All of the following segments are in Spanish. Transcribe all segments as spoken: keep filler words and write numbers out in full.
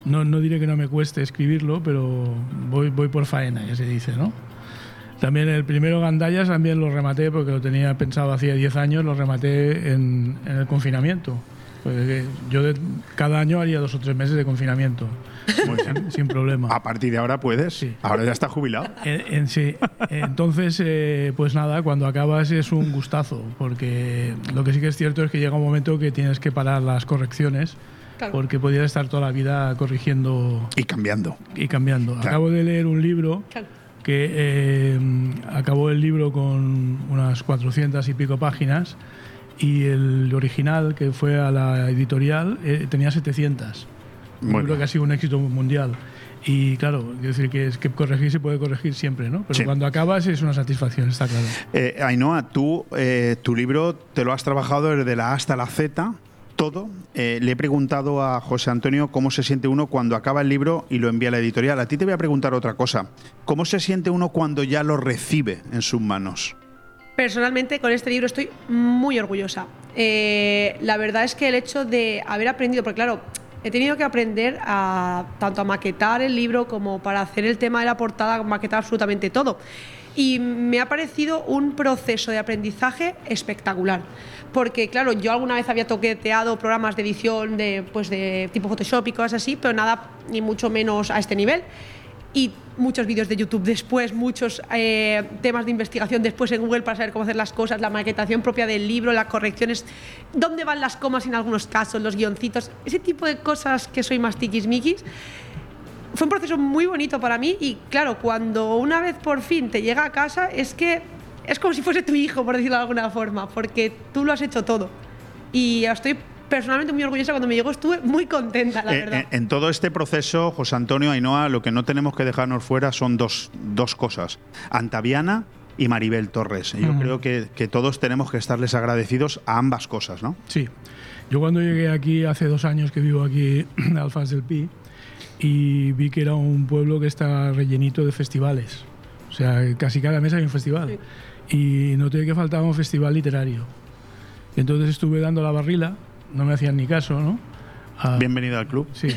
no, no diré que no me cueste escribirlo, pero voy, voy por faena, ya se dice, ¿no? También el primero, Gandallas, también lo rematé porque lo tenía pensado hacía diez años, lo rematé en, en el confinamiento. Porque yo de, cada año haría dos o tres meses de confinamiento, sin, sin problema. A partir de ahora puedes, sí. Ahora ya está jubilado. En, en, sí. Entonces, eh, pues nada, cuando acabas es un gustazo, porque lo que sí que es cierto es que llega un momento que tienes que parar las correcciones, claro. Porque podías estar toda la vida corrigiendo. Y cambiando. Y cambiando. Claro. Acabo de leer un libro, claro. que eh, acabó el libro con unas cuatrocientas y pico páginas, y el original, que fue a la editorial, eh, tenía setecientas. Un libro que ha sido un éxito mundial. Y claro, quiero decir que es que corregir se puede corregir siempre, ¿no? Pero sí. Cuando acabas es una satisfacción, está claro. Eh, Ainhoa, tú, eh, tu libro te lo has trabajado desde la A hasta la Z, todo. Eh, le he preguntado a José Antonio cómo se siente uno cuando acaba el libro y lo envía a la editorial. A ti te voy a preguntar otra cosa. ¿Cómo se siente uno cuando ya lo recibe en sus manos? Personalmente, con este libro estoy muy orgullosa. Eh, la verdad es que el hecho de haber aprendido, porque claro, he tenido que aprender a, tanto a maquetar el libro como para hacer el tema de la portada, maquetar absolutamente todo. Y me ha parecido un proceso de aprendizaje espectacular. Porque, claro, yo alguna vez había toqueteado programas de edición de, pues de tipo Photoshop y cosas así, pero nada, ni mucho menos a este nivel. Y muchos vídeos de YouTube después, muchos eh, temas de investigación después en Google para saber cómo hacer las cosas, la maquetación propia del libro, las correcciones, dónde van las comas en algunos casos, los guioncitos, ese tipo de cosas que soy más tiquismiquis. Fue un proceso muy bonito para mí y claro, cuando una vez por fin te llega a casa es que es como si fuese tu hijo, por decirlo de alguna forma, porque tú lo has hecho todo. Y estoy personalmente muy orgullosa. Cuando me llegó estuve muy contenta, la eh, verdad. En, en todo este proceso, José Antonio, Ainhoa, lo que no tenemos que dejarnos fuera son dos, dos cosas. Antaviana y Maribel Torres. Yo uh-huh. creo que, que todos tenemos que estarles agradecidos a ambas cosas, ¿no? Sí. Yo cuando llegué aquí, hace dos años que vivo aquí en Alfaz del Pi, y vi que era un pueblo que está rellenito de festivales. O sea, casi cada mes hay un festival. Sí. Y noté que faltaba un festival literario. Entonces estuve dando la barrila, no me hacían ni caso, ¿no? A, Bienvenido al club. Sí,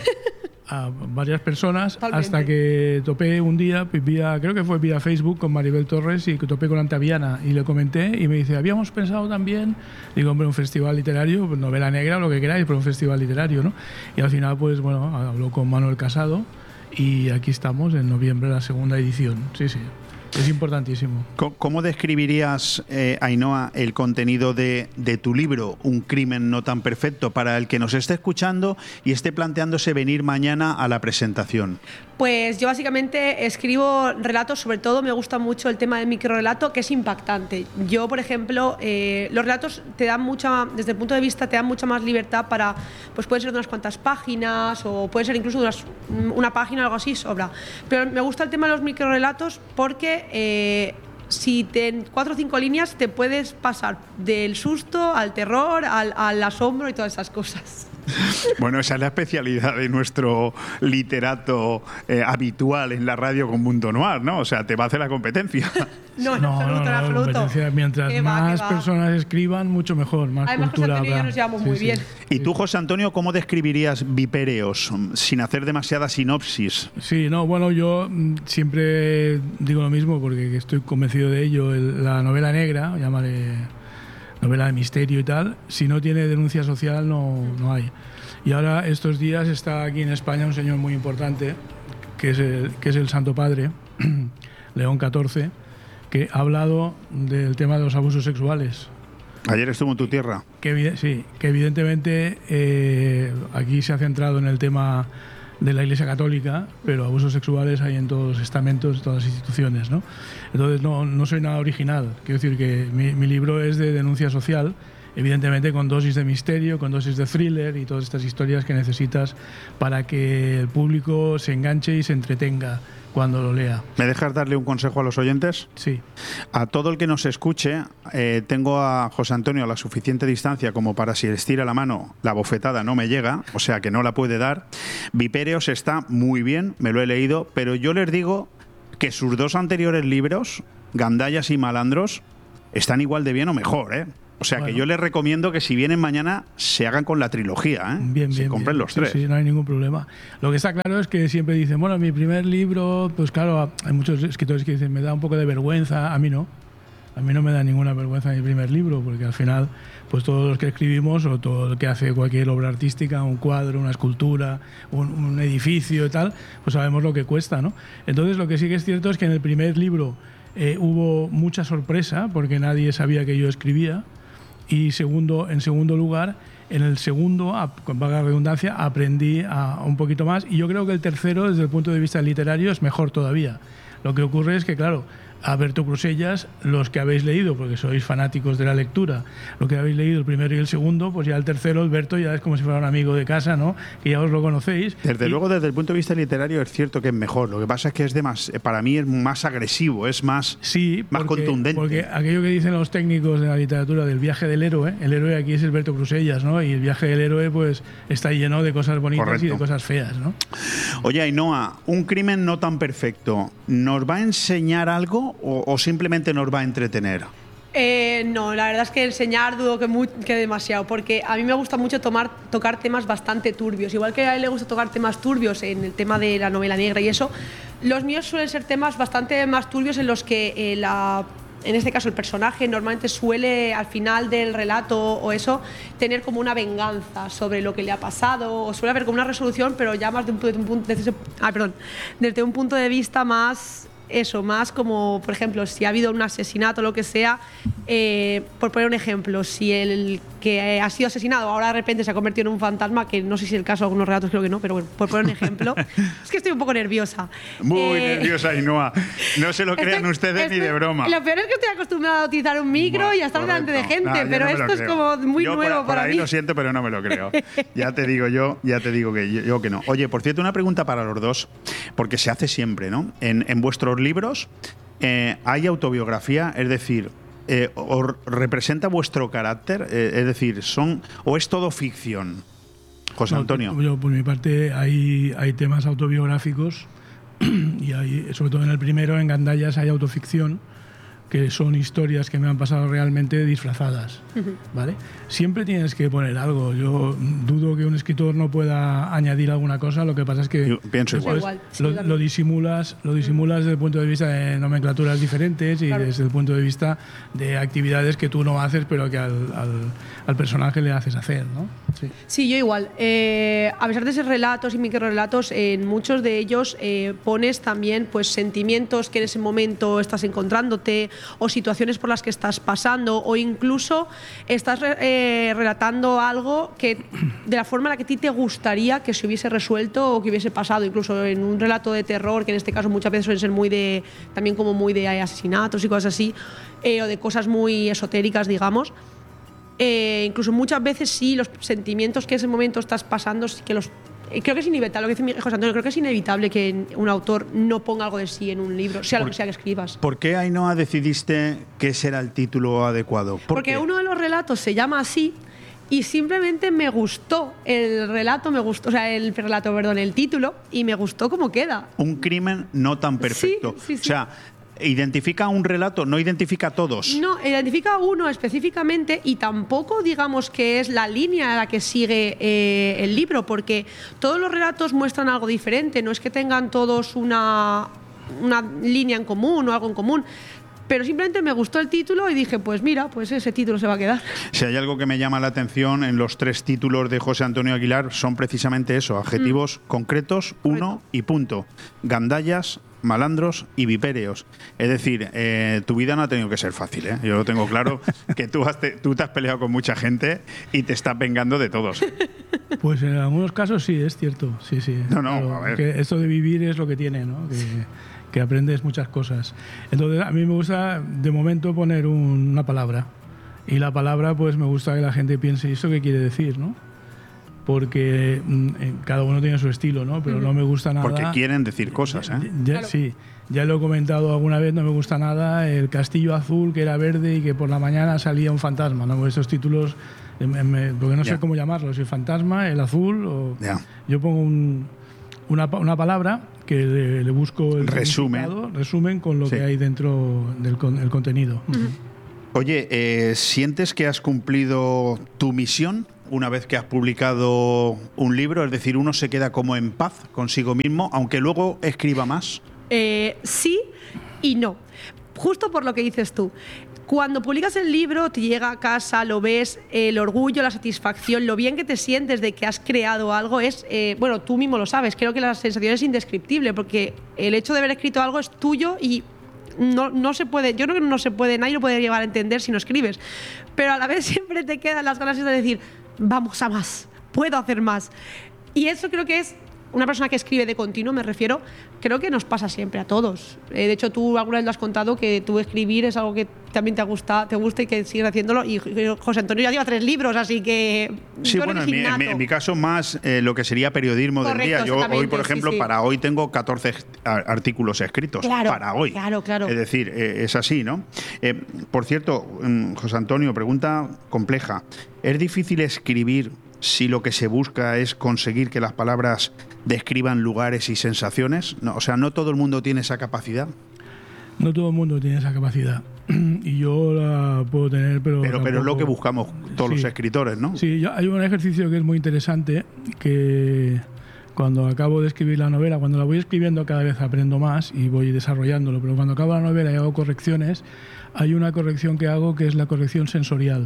a varias personas. Totalmente. Hasta que topé un día, vía, creo que fue vía Facebook con Maribel Torres, y que topé con Antaviana y le comenté y me dice, habíamos pensado también, digo, hombre, un festival literario, novela negra, lo que queráis, pero un festival literario, ¿no? Y al final, pues bueno, habló con Manuel Casado y aquí estamos en noviembre, la segunda edición. Sí, sí. Es importantísimo. ¿Cómo describirías, eh, Ainhoa, el contenido de, de tu libro, Un crimen no tan perfecto, para el que nos esté escuchando y esté planteándose venir mañana a la presentación? Pues yo básicamente escribo relatos, sobre todo me gusta mucho el tema del microrelato, que es impactante. Yo, por ejemplo, eh, los relatos te dan mucha, desde el punto de vista, te dan mucha más libertad para, pues pueden ser de unas cuantas páginas o pueden ser incluso de unas, una página o algo así, sobra. Pero me gusta el tema de los microrelatos porque Eh, si te, en cuatro o cinco líneas te puedes pasar del susto al terror, al, al asombro y todas esas cosas. Bueno, esa es la especialidad de nuestro literato eh, habitual en la radio con Mundo Noir, ¿no? O sea, te va a hacer la competencia. No, en no, absoluto, no, no, en absoluto. Mientras va, más va. personas escriban, mucho mejor, más Además, cultura José Antonio y yo nos llevamos sí, muy sí. bien. ¿Y tú, José Antonio, cómo describirías Vipéreos, sin hacer demasiada sinopsis? Sí, no, bueno, yo siempre digo lo mismo porque estoy convencido de ello. El, la novela negra, llámale novela de misterio y tal, si no tiene denuncia social no, no hay. Y ahora estos días está aquí en España un señor muy importante, que es el, que es el Santo Padre, León catorce, que ha hablado del tema de los abusos sexuales. Ayer estuvo en tu tierra. Que, sí, que evidentemente eh, aquí se ha centrado en el tema de la Iglesia Católica, pero abusos sexuales hay en todos los estamentos, en todas las instituciones, ¿no? Entonces no, no soy nada original. Quiero decir que mi, mi libro es de denuncia social, evidentemente con dosis de misterio, con dosis de thriller y todas estas historias que necesitas para que el público se enganche y se entretenga cuando lo lea. ¿Me dejas darle un consejo a los oyentes? Sí. A todo el que nos escuche, eh, tengo a José Antonio a la suficiente distancia como para, si estira la mano, la bofetada no me llega, o sea que no la puede dar. Vipéreos está muy bien, me lo he leído, pero yo les digo que sus dos anteriores libros, Gandallas y Malandros, están igual de bien o mejor, ¿eh? O sea, Bueno. que yo les recomiendo que si vienen mañana se hagan con la trilogía, ¿eh? Bien, se bien, compren bien. los Sí, tres. sí, no hay ningún problema. Lo que está claro es que siempre dicen, bueno, mi primer libro, pues claro, hay muchos escritores que dicen, me da un poco de vergüenza. A mí no. A mí no me da ninguna vergüenza mi primer libro, porque al final, pues todos los que escribimos, o todo el que hace cualquier obra artística, un cuadro, una escultura, un, un edificio y tal, pues sabemos lo que cuesta, ¿no? Entonces, lo que sí que es cierto es que en el primer libro eh, hubo mucha sorpresa, porque nadie sabía que yo escribía. Y segundo, en segundo lugar, en el segundo, a- con vaga redundancia, aprendí a, un poquito más. Y yo creo que el tercero, desde el punto de vista literario, es mejor todavía. Lo que ocurre es que, claro, a Berto Crusellas, los que habéis leído, porque sois fanáticos de la lectura, lo que habéis leído el primero y el segundo, pues ya el tercero, el Berto, ya es como si fuera un amigo de casa, ¿no? Que ya os lo conocéis. Desde Y- luego, desde el punto de vista literario es cierto que es mejor. Lo que pasa es que es de más, para mí es más agresivo, es más, Sí, más porque, contundente. porque aquello que dicen los técnicos de la literatura del viaje del héroe, el héroe aquí es Alberto Crusellas, ¿no? Y el viaje del héroe pues está lleno de cosas bonitas Correcto. y de cosas feas, ¿no? Oye, Ainhoa, un crimen no tan perfecto, ¿nos va a enseñar algo o, o simplemente nos va a entretener? Eh, no, la verdad es que enseñar dudo que, muy, que demasiado, porque a mí me gusta mucho tomar, tocar temas bastante turbios. Igual que a él le gusta tocar temas turbios en el tema de la novela negra y eso, los míos suelen ser temas bastante más turbios en los que eh, la... en este caso el personaje normalmente suele al final del relato o eso tener como una venganza sobre lo que le ha pasado, o suele haber como una resolución, pero ya más de un, de un punto, desde, ah, perdón, desde un punto de vista más eso, más como, por ejemplo, si ha habido un asesinato o lo que sea, eh, por poner un ejemplo, si el que ha sido asesinado ahora de repente se ha convertido en un fantasma, que no sé si es el caso de algunos relatos, creo que no, pero bueno, por poner un ejemplo, es que estoy un poco nerviosa. Muy Eh, nerviosa, Ainhoa. No se lo crean Estoy- ustedes estoy- ni de broma. Lo peor es que estoy acostumbrada a utilizar un micro y a estar Correcto. delante de gente, No, yo pero no me lo esto es creo. como muy Yo por- nuevo por para ahí mí. lo siento, pero no me lo creo. Ya te digo yo, ya te digo que yo, yo que no. Oye, por cierto, una pregunta para los dos, porque se hace siempre, ¿no? En, en vuestros libros eh, hay autobiografía, es decir, eh, ¿os representa vuestro carácter? Eh, es decir, son ¿o es todo ficción? José No, Antonio. Yo, por mi parte, hay, hay temas autobiográficos y hay, sobre todo en el primero, en Gandallas, hay autoficción, que son historias que me han pasado realmente disfrazadas, ¿vale? Siempre tienes que poner algo. Yo dudo que un escritor no pueda añadir alguna cosa, lo que pasa es que Yo pienso después igual. Sí, lo, también. lo disimulas, lo disimulas desde el punto de vista de nomenclaturas diferentes y Claro. desde el punto de vista de actividades que tú no haces, pero que al, al- al personaje le haces hacer, ¿no? Sí. Sí, yo igual. Eh, a pesar de ser relatos y microrelatos, en muchos de ellos eh, pones también pues, sentimientos que en ese momento estás encontrándote o situaciones por las que estás pasando o incluso estás re- eh, relatando algo que de la forma en la que a ti te gustaría que se hubiese resuelto o que hubiese pasado, incluso en un relato de terror, que en este caso muchas veces suelen ser muy de, también como muy de asesinatos y cosas así, eh, o de cosas muy esotéricas, digamos. Eh, incluso muchas veces sí, los sentimientos que en ese momento estás pasando, sí que los eh, creo que es inevitable, lo que dice mi- José Antonio, creo que es inevitable que un autor no ponga algo de sí en un libro, sea lo que sea que escribas. ¿Por qué, Ainhoa, decidiste que ese era el título adecuado? ¿Por Porque qué? uno de los relatos se llama así y simplemente me gustó el relato, me gustó, o sea, el relato, perdón, el título, y me gustó cómo queda. Un crimen no tan perfecto. Sí, sí, sí. O sea, identifica un relato, no identifica a todos. No, identifica uno específicamente y tampoco digamos que es la línea a la que sigue eh, el libro, porque todos los relatos muestran algo diferente, no es que tengan todos una, una línea en común o algo en común, pero simplemente me gustó el título y dije, pues mira, pues ese título se va a quedar. Si hay algo que me llama la atención en los tres títulos de José Antonio Aguilar, son precisamente eso, adjetivos concretos, uno y punto. Gandallas, malandros y vipéreos. Es decir, eh, tu vida no ha tenido que ser fácil, ¿eh? Yo lo tengo claro, que tú, has te, tú te has peleado con mucha gente y te estás vengando de todos. Pues en algunos casos sí, es cierto. Sí, sí. No, no, a ver. Que esto de vivir es lo que tiene, ¿no? Que, que aprendes muchas cosas. Entonces, a mí me gusta, de momento, poner un- una palabra. Y la palabra, pues me gusta que la gente piense, ¿y eso qué quiere decir, no? Porque mm, eh, cada uno tiene su estilo, ¿no? Pero no me gusta nada. Porque quieren decir cosas, ¿eh? Ya- Claro. Sí, ya lo he comentado alguna vez, no me gusta nada el castillo azul que era verde y que por la mañana salía un fantasma, ¿no? Esos títulos, eh, me- me- porque no Ya. sé cómo llamarlos, el fantasma, el azul, o Ya. yo pongo un- una, pa- una palabra que le, le busco el Resumen. significado, resumen con lo Sí. que hay dentro del con- el contenido. Oye, eh, ¿sientes que has cumplido tu misión una vez que has publicado un libro? Es decir, uno se queda como en paz consigo mismo, aunque luego escriba más. Eh, sí y no. Justo por lo que dices tú. Cuando publicas el libro, te llega a casa, lo ves, el orgullo, la satisfacción, lo bien que te sientes de que has creado algo es, eh, bueno, tú mismo lo sabes, creo que la sensación es indescriptible, porque el hecho de haber escrito algo es tuyo y no, no se puede, yo creo que no se puede, nadie lo puede llegar a entender si no escribes, pero a la vez siempre te quedan las ganas de decir, vamos a más, puedo hacer más. Y eso creo que es una persona que escribe de continuo, me refiero, creo que nos pasa siempre a todos. Eh, de hecho, tú alguna vez lo has contado, que tú escribir es algo que también te gusta, te gusta y que sigues haciéndolo. Y José Antonio ya lleva tres libros, así que... Sí, bueno, en mi, en, mi, en mi caso más eh, lo que sería periodismo. Correcto, del día. Yo hoy, por ejemplo, sí, sí. para hoy tengo catorce artículos escritos. Claro, para hoy. Claro, claro. Es decir, eh, es así, ¿no? Eh, por cierto, José Antonio, pregunta compleja. ¿Es difícil escribir si lo que se busca es conseguir que las palabras describan lugares y sensaciones? No, o sea, ¿no todo el mundo tiene esa capacidad? No todo el mundo tiene esa capacidad. Y yo la puedo tener, pero... Pero, tampoco... pero es lo que buscamos todos sí. los escritores, ¿no? Sí, yo, hay un ejercicio que es muy interesante, que cuando acabo de escribir la novela, cuando la voy escribiendo cada vez aprendo más y voy desarrollándolo, pero cuando acabo la novela y hago correcciones, hay una corrección que hago que es la corrección sensorial.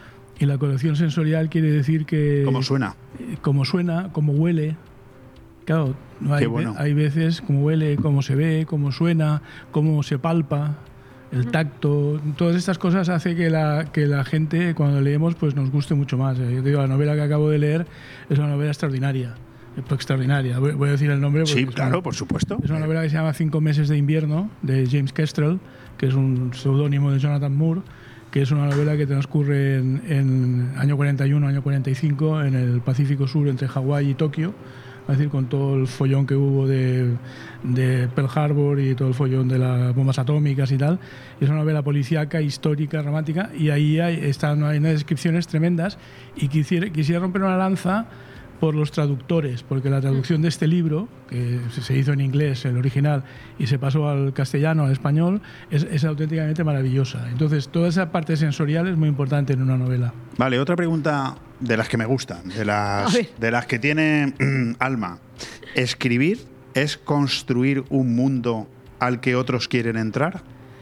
Y la corrección sensorial quiere decir que... ¿Cómo suena? Cómo suena, cómo huele. Claro, hay, bueno. hay veces cómo huele, cómo se ve, cómo suena, cómo se palpa, el tacto. Todas estas cosas hacen que la, que la gente, cuando leemos, pues nos guste mucho más. Yo te digo, la novela que acabo de leer es una novela extraordinaria. Extraordinaria. Voy, voy a decir el nombre. Sí, claro, una, por supuesto. Es una novela que se llama Cinco meses de invierno, de James Kestrel, que es un seudónimo de Jonathan Moore, que es una novela que transcurre en, en año cuarenta y uno, año cuarenta y cinco, en el Pacífico Sur, entre Hawái y Tokio, es decir, con todo el follón que hubo de, de Pearl Harbor y todo el follón de las bombas atómicas y tal. Es una novela policíaca, histórica, romántica, y ahí hay, están, hay unas descripciones tremendas, y quisiera, quisiera romper una lanza por los traductores, porque la traducción de este libro, que se hizo en inglés, el original, y se pasó al castellano, al español, es, es auténticamente maravillosa. Entonces, toda esa parte sensorial es muy importante en una novela. Vale, otra pregunta de las que me gustan, de las, de las que tiene mm, alma. ¿Escribir es construir un mundo al que otros quieren entrar?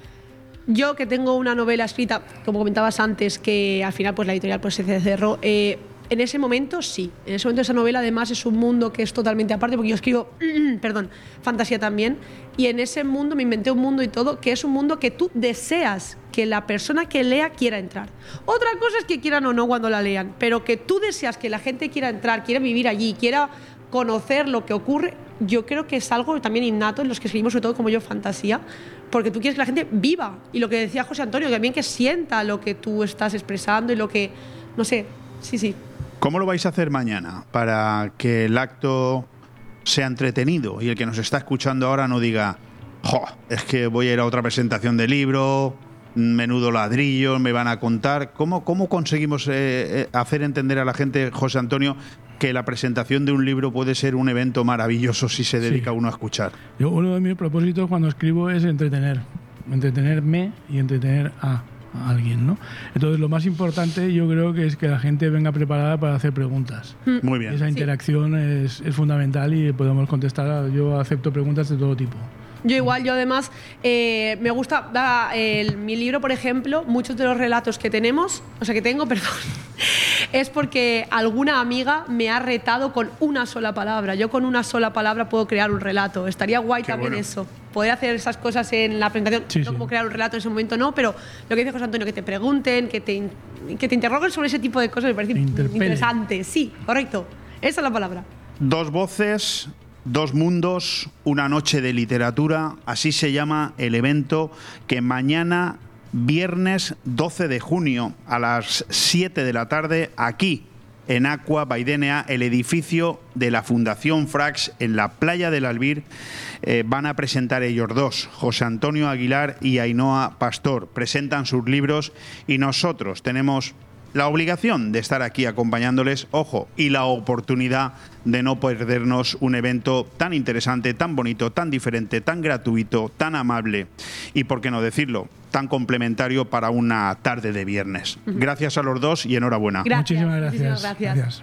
Yo, que tengo una novela escrita, como comentabas antes, que al final pues la editorial pues, se cerró, eh, en ese momento sí. En ese momento esa novela además es un mundo que es totalmente aparte, porque yo escribo, perdón, fantasía también, y en ese mundo me inventé un mundo y todo, que es un mundo que tú deseas que la persona que lea quiera entrar. Otra cosa es que quieran o no cuando la lean, pero que tú deseas que la gente quiera entrar, quiera vivir allí, quiera conocer lo que ocurre, yo creo que es algo también innato en los que escribimos, sobre todo como yo, fantasía, porque tú quieres que la gente viva, y lo que decía José Antonio, también que sienta lo que tú estás expresando y lo que, no sé, sí, sí. ¿Cómo lo vais a hacer mañana para que el acto sea entretenido y el que nos está escuchando ahora no diga, jo, es que voy a ir a otra presentación de libro, menudo ladrillo, me van a contar? ¿Cómo, cómo conseguimos eh, hacer entender a la gente, José Antonio, que la presentación de un libro puede ser un evento maravilloso si se dedica sí. uno a escuchar? Yo, uno de mis propósitos cuando escribo es entretener, entretenerme y entretener a... a alguien, ¿no? Entonces lo más importante yo creo que es que la gente venga preparada para hacer preguntas. Muy bien. Esa interacción sí. es, es fundamental y podemos contestar. Yo acepto preguntas de todo tipo. Yo igual, yo además eh, me gusta, da, el, mi libro, por ejemplo, muchos de los relatos que tenemos, o sea que tengo, perdón, es porque alguna amiga me ha retado con una sola palabra. Yo con una sola palabra puedo crear un relato. Estaría guay Qué también bueno. eso. Poder hacer esas cosas en la presentación, sí, no sí. como crear un relato en ese momento, no, pero lo que dice José Antonio, que te pregunten, que te, que te interroguen sobre ese tipo de cosas, me parece interesante. Sí, correcto. Esa es la palabra. Dos voces, dos mundos, una noche de literatura, así se llama el evento que mañana, viernes doce de junio, a las siete de la tarde, aquí en Aqua Baidénea, el edificio de la Fundación Frax en la playa del Albir, eh, van a presentar ellos dos, José Antonio Aguilar y Ainhoa Pastor. Presentan sus libros y nosotros tenemos la obligación de estar aquí acompañándoles, ojo, y la oportunidad de no perdernos un evento tan interesante, tan bonito, tan diferente, tan gratuito, tan amable y, por qué no decirlo, tan complementario para una tarde de viernes. Gracias a los dos y enhorabuena. Gracias. Muchísimas gracias. Muchísimas gracias. Gracias.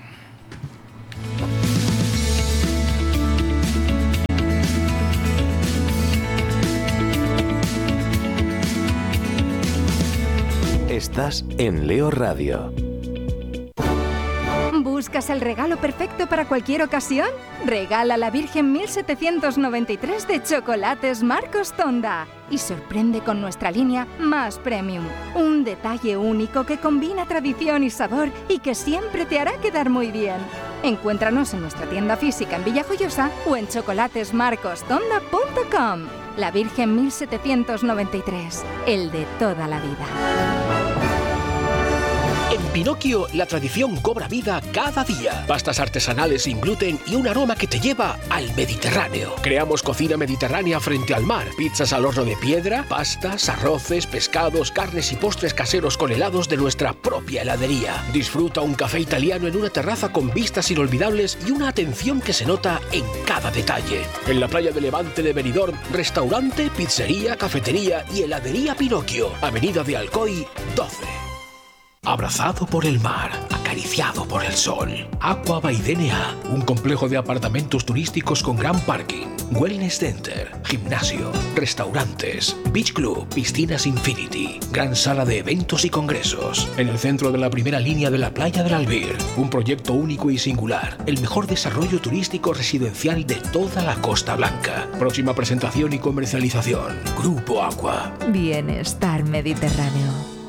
Estás en Leo Radio. ¿Buscas el regalo perfecto para cualquier ocasión? Regala la Virgen mil setecientos noventa y tres de Chocolates Marcos Tonda y sorprende con nuestra línea Más Premium. Un detalle único que combina tradición y sabor y que siempre te hará quedar muy bien. Encuéntranos en nuestra tienda física en Villajoyosa o en chocolates marcos tonda punto com. La Virgen mil setecientos noventa y tres, el de toda la vida. En Pinocchio, la tradición cobra vida cada día. Pastas artesanales sin gluten y un aroma que te lleva al Mediterráneo. Creamos cocina mediterránea frente al mar. Pizzas al horno de piedra, pastas, arroces, pescados, carnes y postres caseros con helados de nuestra propia heladería. Disfruta un café italiano en una terraza con vistas inolvidables y una atención que se nota en cada detalle. En la playa de Levante de Benidorm, restaurante, pizzería, cafetería y heladería Pinocchio. Avenida de Alcoy, doce. Abrazado por el mar, acariciado por el sol. Aqua by D N A, un complejo de apartamentos turísticos con gran parking, wellness center, gimnasio, restaurantes, beach club, piscinas infinity, gran sala de eventos y congresos. En el centro de la primera línea de la playa del Albir, un proyecto único y singular, el mejor desarrollo turístico residencial de toda la Costa Blanca. Próxima presentación y comercialización, Grupo Aqua. Bienestar Mediterráneo.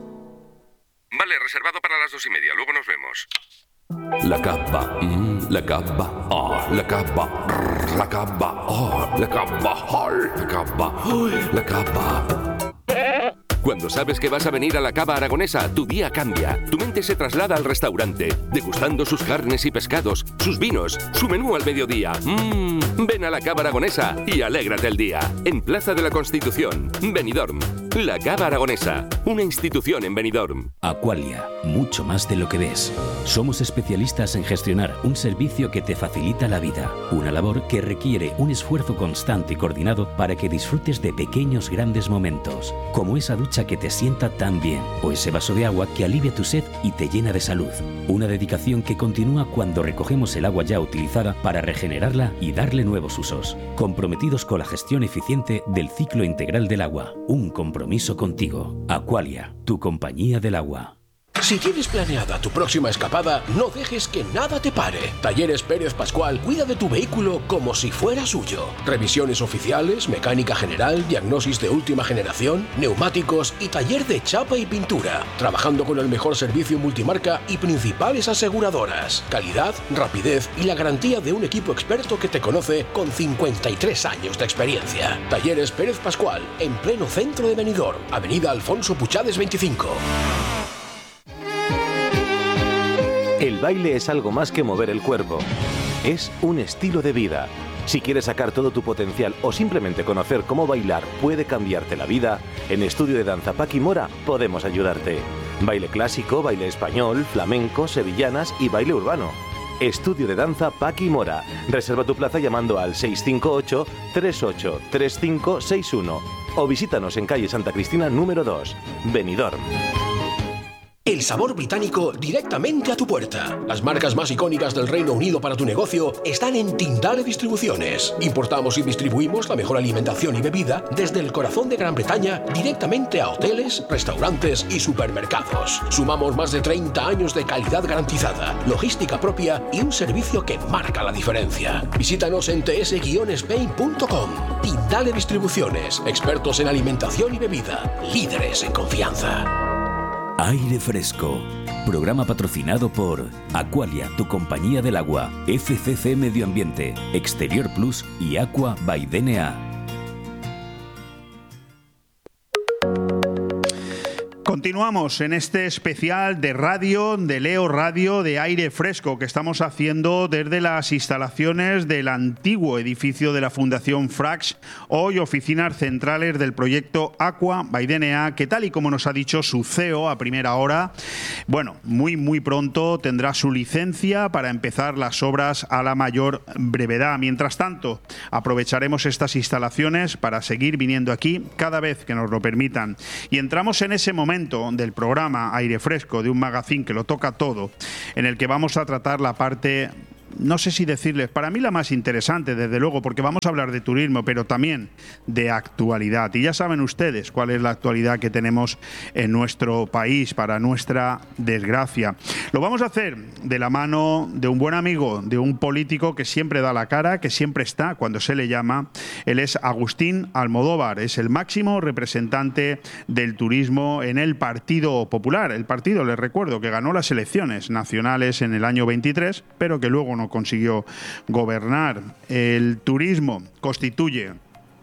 Vale, reservado para las dos y media. Luego nos vemos. La capa, mm, la capa, oh, la capa, rrr, la capa, oh, la capa, oh, la capa, oh, la capa. Cuando sabes que vas a venir a la Cava Aragonesa, tu día cambia. Tu mente se traslada al restaurante, degustando sus carnes y pescados, sus vinos, su menú al mediodía. Mmm, ven a la Cava Aragonesa y alégrate el día. En Plaza de la Constitución, Benidorm. La Cava Aragonesa, una institución en Benidorm. Aqualia, mucho más de lo que ves. Somos especialistas en gestionar un servicio que te facilita la vida. Una labor que requiere un esfuerzo constante y coordinado para que disfrutes de pequeños grandes momentos, como esa ducha que te sienta tan bien, o ese vaso de agua que alivia tu sed y te llena de salud. Una dedicación que continúa cuando recogemos el agua ya utilizada para regenerarla y darle nuevos usos. Comprometidos con la gestión eficiente del ciclo integral del agua. Un compromiso contigo. Aqualia, tu compañía del agua. Si tienes planeada tu próxima escapada, no dejes que nada te pare. Talleres Pérez Pascual cuida de tu vehículo como si fuera suyo. Revisiones oficiales, mecánica general, diagnosis de última generación, neumáticos y taller de chapa y pintura. Trabajando con el mejor servicio multimarca y principales aseguradoras. Calidad, rapidez y la garantía de un equipo experto que te conoce con cincuenta y tres años de experiencia. Talleres Pérez Pascual, en pleno centro de Benidorm, Avenida Alfonso Puchades veinticinco. El baile es algo más que mover el cuerpo. Es un estilo de vida. Si quieres sacar todo tu potencial o simplemente conocer cómo bailar puede cambiarte la vida, en Estudio de Danza Paqui Mora podemos ayudarte. Baile clásico, baile español, flamenco, sevillanas y baile urbano. Estudio de Danza Paqui Mora. Reserva tu plaza llamando al seis cinco ocho, tres ocho tres cinco seis uno o visítanos en calle Santa Cristina número dos, Benidorm. El sabor británico directamente a tu puerta. Las marcas más icónicas del Reino Unido para tu negocio están en Tindale Distribuciones. Importamos y distribuimos la mejor alimentación y bebida desde el corazón de Gran Bretaña directamente a hoteles, restaurantes y supermercados. Sumamos más de treinta años de calidad garantizada, logística propia y un servicio que marca la diferencia. Visítanos en t s guion spain punto com. Tindale Distribuciones, expertos en alimentación y bebida, líderes en confianza. Aire Fresco, programa patrocinado por Aqualia, tu compañía del agua, F C C Medio Ambiente, Exterior Plus y Aqua by D N A. Continuamos en este especial de radio, de Leo Radio, de aire fresco, que estamos haciendo desde las instalaciones del antiguo edificio de la Fundación Frax, hoy oficinas centrales del proyecto Aqua by D N A, que tal y como nos ha dicho su C E O a primera hora, bueno, muy muy pronto tendrá su licencia para empezar las obras a la mayor brevedad. Mientras tanto, aprovecharemos estas instalaciones para seguir viniendo aquí cada vez que nos lo permitan. Y entramos en ese momento del programa Aire Fresco, de un magazine que lo toca todo, en el que vamos a tratar la parte, no sé si decirles, para mí la más interesante, desde luego, porque vamos a hablar de turismo, pero también de actualidad. Y ya saben ustedes cuál es la actualidad que tenemos en nuestro país, para nuestra desgracia. Lo vamos a hacer de la mano de un buen amigo, de un político que siempre da la cara, que siempre está cuando se le llama. Él es Agustín Almodóvar, es el máximo representante del turismo en el Partido Popular. El partido, les recuerdo, que ganó las elecciones nacionales en el año veintitrés, pero que luego no consiguió gobernar. El turismo constituye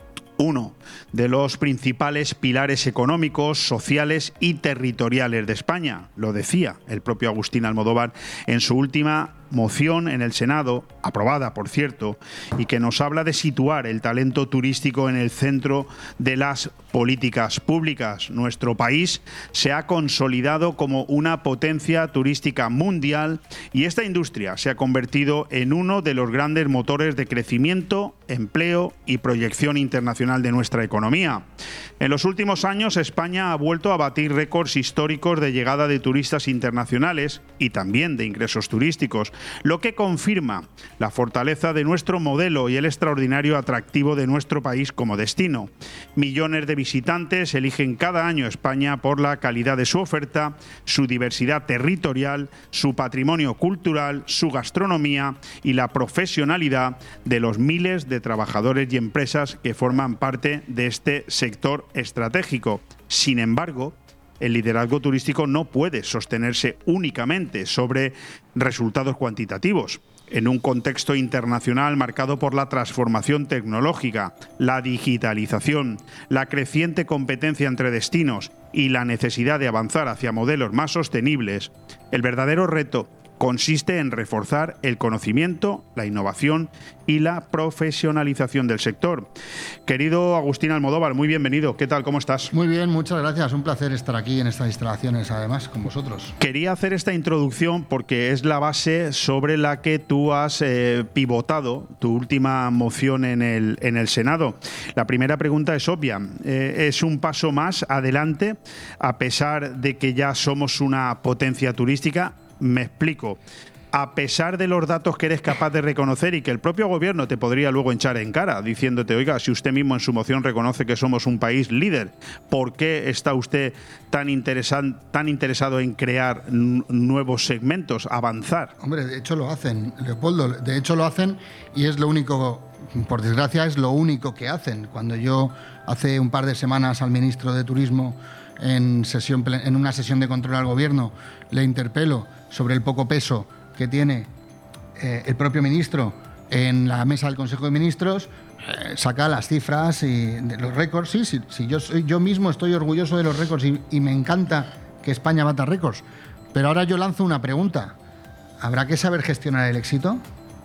uno de los principales pilares económicos, sociales y territoriales de España. Lo decía el propio Agustín Almodóvar en su última moción en el Senado, aprobada por cierto, y que nos habla de situar el talento turístico en el centro de las políticas públicas. Nuestro país se ha consolidado como una potencia turística mundial y esta industria se ha convertido en uno de los grandes motores de crecimiento, empleo y proyección internacional de nuestra economía. En los últimos años, España ha vuelto a batir récords históricos de llegada de turistas internacionales y también de ingresos turísticos, lo que confirma la fortaleza de nuestro modelo y el extraordinario atractivo de nuestro país como destino. Millones de visitantes eligen cada año España por la calidad de su oferta, su diversidad territorial, su patrimonio cultural, su gastronomía y la profesionalidad de los miles de trabajadores y empresas que forman parte de este sector estratégico. Sin embargo, el liderazgo turístico no puede sostenerse únicamente sobre resultados cuantitativos. En un contexto internacional marcado por la transformación tecnológica, la digitalización, la creciente competencia entre destinos y la necesidad de avanzar hacia modelos más sostenibles, el verdadero reto consiste en reforzar el conocimiento, la innovación y la profesionalización del sector. Querido Agustín Almodóvar, muy bienvenido. ¿Qué tal? ¿Cómo estás? Muy bien, muchas gracias. Un placer estar aquí en estas instalaciones, además, con vosotros. Quería hacer esta introducción porque es la base sobre la que tú has eh, pivotado tu última moción en el, en el Senado. La primera pregunta es obvia. Eh, ¿Es un paso más adelante, a pesar de que ya somos una potencia turística? Me explico. A pesar de los datos que eres capaz de reconocer y que el propio gobierno te podría luego echar en cara, diciéndote, oiga, si usted mismo en su moción reconoce que somos un país líder, ¿por qué está usted tan, interesan, tan interesado en crear nuevos segmentos, avanzar? Hombre, de hecho lo hacen, Leopoldo, de hecho lo hacen y es lo único, por desgracia, es lo único que hacen. Cuando yo hace un par de semanas al ministro de Turismo en, sesión, en una sesión de control al gobierno le interpelo sobre el poco peso que tiene eh, el propio ministro en la mesa del Consejo de Ministros, eh, saca las cifras y de los récords. Sí, sí, sí yo, soy, yo mismo estoy orgulloso de los récords y, y me encanta que España bata récords. Pero ahora yo lanzo una pregunta. ¿Habrá que saber gestionar el éxito?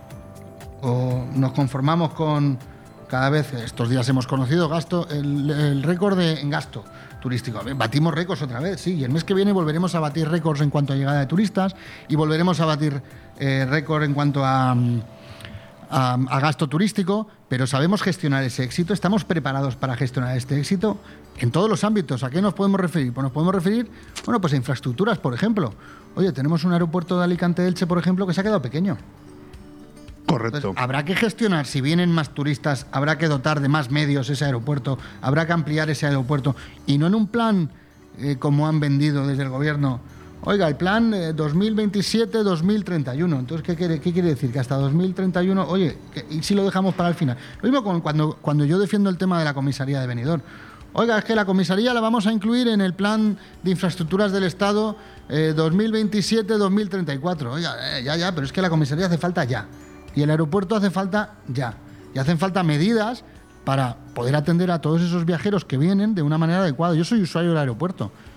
¿O nos conformamos con cada vez, estos días hemos conocido gasto, el, el récord de, en gasto turístico? Batimos récords otra vez, sí, y el mes que viene volveremos a batir récords en cuanto a llegada de turistas y volveremos a batir eh, récord en cuanto a, a, a gasto turístico, pero ¿sabemos gestionar ese éxito? ¿Estamos preparados para gestionar este éxito? En todos los ámbitos. ¿A qué nos podemos referir? Pues nos podemos referir, bueno, pues a infraestructuras, por ejemplo. Oye, tenemos un aeropuerto de Alicante-Elche, por ejemplo, que se ha quedado pequeño. Correcto. Entonces, habrá que gestionar, si vienen más turistas, habrá que dotar de más medios ese aeropuerto, habrá que ampliar ese aeropuerto, y no en un plan eh, como han vendido desde el gobierno. Oiga, el plan eh, dos mil veintisiete dos mil treinta y uno. Entonces, ¿qué quiere, qué quiere decir? Que hasta dos mil treinta y uno, oye, que, ¿y si lo dejamos para el final? Lo mismo con cuando, cuando yo defiendo el tema de la comisaría de Benidorm. Oiga, es que la comisaría la vamos a incluir en el plan de infraestructuras del Estado eh, dos mil veintisiete dos mil treinta y cuatro. Oiga, eh, ya, ya, pero es que la comisaría hace falta ya. Y el aeropuerto hace falta ya. Y hacen falta medidas para poder atender a todos esos viajeros que vienen de una manera adecuada. Yo soy usuario del aeropuerto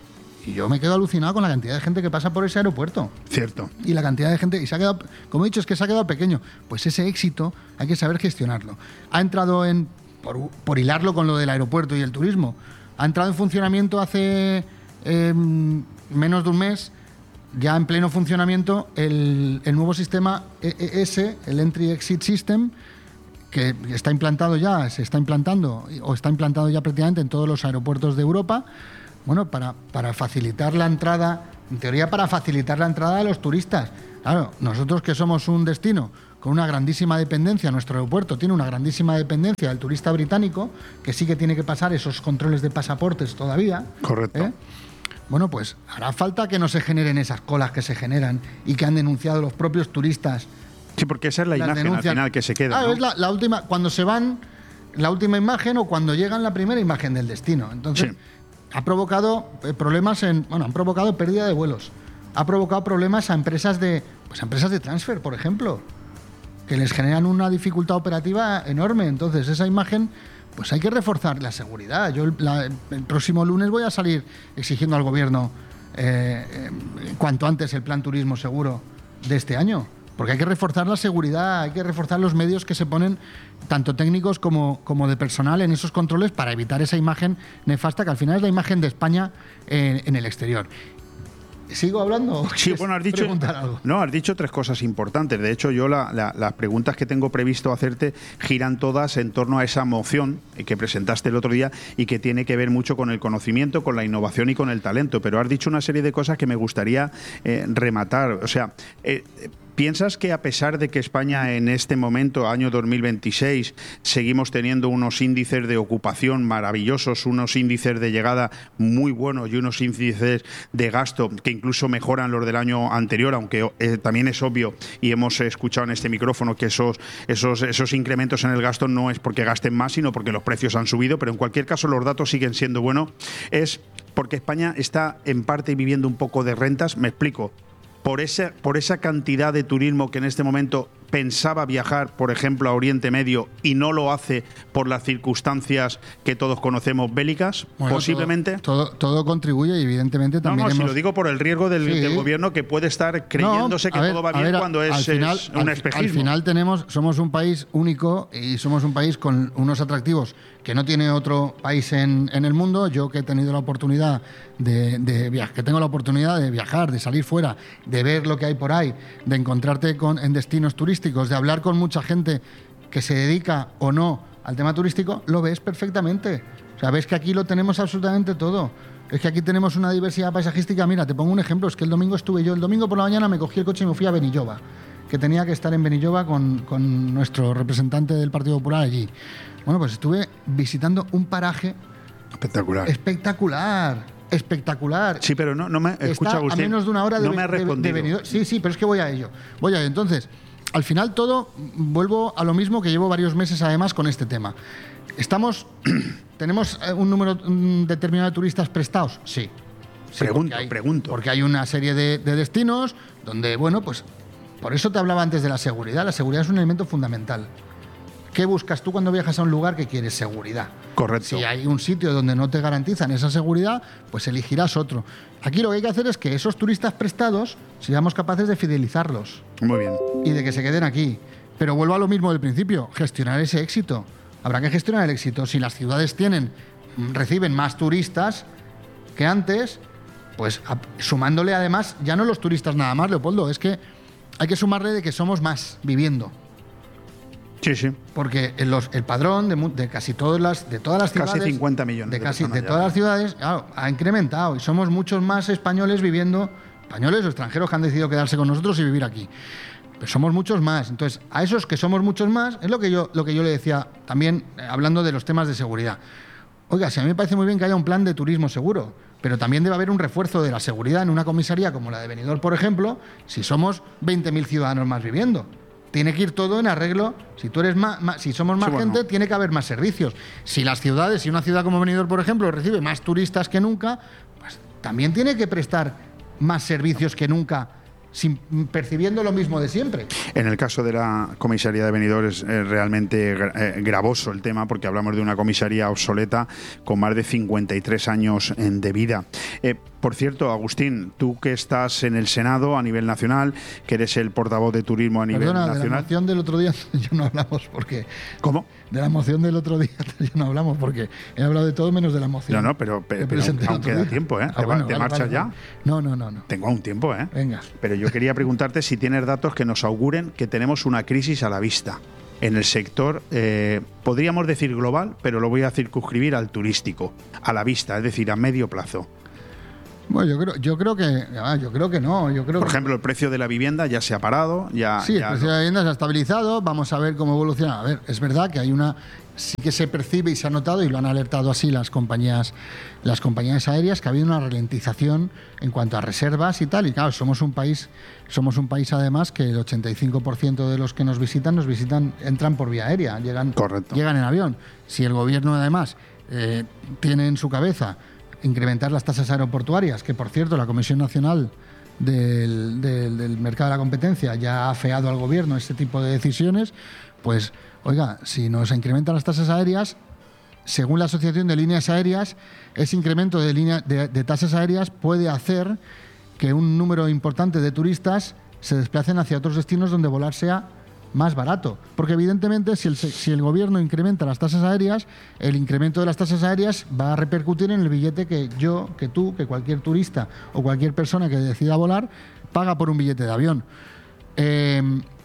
Y yo me quedo alucinado con la cantidad de gente que pasa por ese aeropuerto. Cierto. Y la cantidad de gente, y se ha quedado, como he dicho, es que se ha quedado pequeño. Pues ese éxito hay que saber gestionarlo. Ha entrado en, por, por hilarlo con lo del aeropuerto y el turismo, ha entrado en funcionamiento hace eh, menos de un mes, ya en pleno funcionamiento, el, el nuevo sistema E E S, el Entry Exit System, que está implantado ya, se está implantando, o está implantado ya prácticamente en todos los aeropuertos de Europa, bueno, para, para facilitar la entrada, en teoría para facilitar la entrada de los turistas. Claro, nosotros que somos un destino con una grandísima dependencia, nuestro aeropuerto tiene una grandísima dependencia del turista británico, que sí que tiene que pasar esos controles de pasaportes todavía. Correcto. ¿eh? Bueno, pues hará falta que no se generen esas colas que se generan y que han denunciado los propios turistas. Sí, porque esa es la imagen al final que se queda. Ah, ¿no? es la, la última, cuando se van, la última imagen o cuando llegan la primera imagen del destino. Entonces, sí. ha provocado problemas en, bueno, han provocado pérdida de vuelos. Ha provocado problemas a empresas de, pues a empresas de transfer, por ejemplo, que les generan una dificultad operativa enorme. Entonces, esa imagen, pues hay que reforzar la seguridad. Yo la, el próximo lunes voy a salir exigiendo al gobierno eh, eh, cuanto antes el plan turismo seguro de este año. Porque hay que reforzar la seguridad, hay que reforzar los medios que se ponen, tanto técnicos como, como de personal, en esos controles para evitar esa imagen nefasta que al final es la imagen de España en, en el exterior. ¿Sigo hablando? Sí, bueno, has dicho, algo? no, has dicho tres cosas importantes. De hecho, yo la, la, las preguntas que tengo previsto hacerte giran todas en torno a esa moción que presentaste el otro día y que tiene que ver mucho con el conocimiento, con la innovación y con el talento. Pero has dicho una serie de cosas que me gustaría eh, rematar. O sea, eh, ¿piensas que a pesar de que España en este momento, año dos mil veintiséis, seguimos teniendo unos índices de ocupación maravillosos, unos índices de llegada muy buenos y unos índices de gasto que incluso mejoran los del año anterior, aunque eh, también es obvio y hemos escuchado en este micrófono que esos, esos, esos incrementos en el gasto no es porque gasten más, sino porque los precios han subido, pero en cualquier caso los datos siguen siendo buenos? Es porque España está en parte viviendo un poco de rentas. Me explico. Por esa, por esa cantidad de turismo que en este momento pensaba viajar, por ejemplo, a Oriente Medio y no lo hace por las circunstancias que todos conocemos bélicas, bueno, posiblemente. Todo, todo, todo contribuye y evidentemente también. No, no, hemos... si lo digo por el riesgo del, sí. del gobierno que puede estar creyéndose no, que ver, todo va bien ver, cuando es, final, es un al, espejismo. Al final tenemos, somos un país único y somos un país con unos atractivos que no tiene otro país en, en el mundo. Yo que he tenido la oportunidad de, de viajar, que tengo la oportunidad de viajar, de salir fuera, de ver lo que hay por ahí, de encontrarte con, en destinos turísticos, de hablar con mucha gente que se dedica o no al tema turístico, lo ves perfectamente. O sea, ves que aquí lo tenemos absolutamente todo. Es que aquí tenemos una diversidad paisajística. Mira, te pongo un ejemplo, es que el domingo estuve yo, el domingo por la mañana me cogí el coche y me fui a Benilloba, que tenía que estar en Benilloba con, con nuestro representante del Partido Popular allí. Bueno, pues estuve visitando un paraje espectacular. Espectacular. Espectacular. Sí, pero no, no me escucha, Está Agustín, a menos de una hora de, no me ha respondido. de, de Benidorm. Sí, sí, pero es que voy a ello. Voy a ello. Entonces, al final todo, vuelvo a lo mismo que llevo varios meses además con este tema. Estamos, ¿tenemos un número determinado de turistas prestados? Sí. sí pregunto, porque hay, pregunto. Porque hay una serie de, de destinos donde, bueno, pues por eso te hablaba antes de la seguridad. La seguridad es un elemento fundamental. ¿Qué buscas tú cuando viajas a un lugar que quieres? Seguridad. Correcto. Si hay un sitio donde no te garantizan esa seguridad, pues elegirás otro. Aquí lo que hay que hacer es que esos turistas prestados seamos capaces de fidelizarlos. Muy bien. Y de que se queden aquí. Pero vuelvo a lo mismo del principio, gestionar ese éxito. Habrá que gestionar el éxito. Si las ciudades tienen, reciben más turistas que antes, pues sumándole además, ya no los turistas nada más, Leopoldo, es que hay que sumarle de que somos más viviendo. Sí, sí. Porque el, los, el padrón de, de casi todas las, de todas las ciudades... Casi cincuenta millones de, de casi, de ya. todas las ciudades, claro, ha incrementado y somos muchos más españoles viviendo, españoles o extranjeros que han decidido quedarse con nosotros y vivir aquí. Pero somos muchos más. Entonces, a esos que somos muchos más, es lo que yo, lo que yo le decía también, eh, hablando de los temas de seguridad. Oiga, si a mí me parece muy bien que haya un plan de turismo seguro, pero también debe haber un refuerzo de la seguridad en una comisaría como la de Benidorm, por ejemplo, si somos veinte mil ciudadanos más viviendo. Tiene que ir todo en arreglo. Si tú eres más, más si somos más sí, gente, bueno. tiene que haber más servicios. Si las ciudades, si una ciudad como Benidorm, por ejemplo, recibe más turistas que nunca, pues también tiene que prestar más servicios que nunca, sin, percibiendo lo mismo de siempre. En el caso de la comisaría de Benidorm es eh, realmente eh, gravoso el tema, porque hablamos de una comisaría obsoleta con más de cincuenta y tres años eh, de vida. Eh, Por cierto, Agustín, tú que estás en el Senado a nivel nacional, que eres el portavoz de turismo a nivel Perdona, nacional. de la moción del otro día ya no hablamos porque... ¿Cómo? De la moción del otro día ya no hablamos porque he hablado de todo menos de la moción. No, no, pero, pero, pero aún, aún queda tiempo, ¿eh? Ah, ¿Te, bueno, va, ¿te vale, marchas vale, ya? vale. No, no, no, no. Tengo aún tiempo, ¿eh? Venga. Pero yo quería preguntarte si tienes datos que nos auguren que tenemos una crisis a la vista en el sector, eh, podríamos decir global, pero lo voy a circunscribir al turístico, a la vista, es decir, a medio plazo. Bueno, yo creo, yo creo que, ah, yo creo que no. Yo creo Por que ejemplo, el precio de la vivienda ya se ha parado, ya. Sí, ya el precio lo... de la vivienda se ha estabilizado. Vamos a ver cómo evoluciona. A ver, es verdad que hay una, sí que se percibe y se ha notado y lo han alertado así las compañías, las compañías aéreas, que ha habido una ralentización en cuanto a reservas y tal. Y claro, somos un país, somos un país además que el ochenta y cinco por ciento de los que nos visitan nos visitan, entran por vía aérea, llegan, Correcto. llegan en avión. Si el gobierno además eh, tiene en su cabeza incrementar las tasas aeroportuarias, que por cierto la Comisión Nacional del, del, del Mercado de la Competencia ya ha afeado al gobierno este tipo de decisiones, pues oiga, si nos incrementan las tasas aéreas, según la Asociación de Líneas Aéreas, ese incremento de, línea, de, de tasas aéreas puede hacer que un número importante de turistas se desplacen hacia otros destinos donde volar sea más barato. Porque evidentemente si el, si el gobierno incrementa las tasas aéreas, el incremento de las tasas aéreas va a repercutir en el billete que yo, que tú, que cualquier turista o cualquier persona que decida volar paga por un billete de avión. Eh,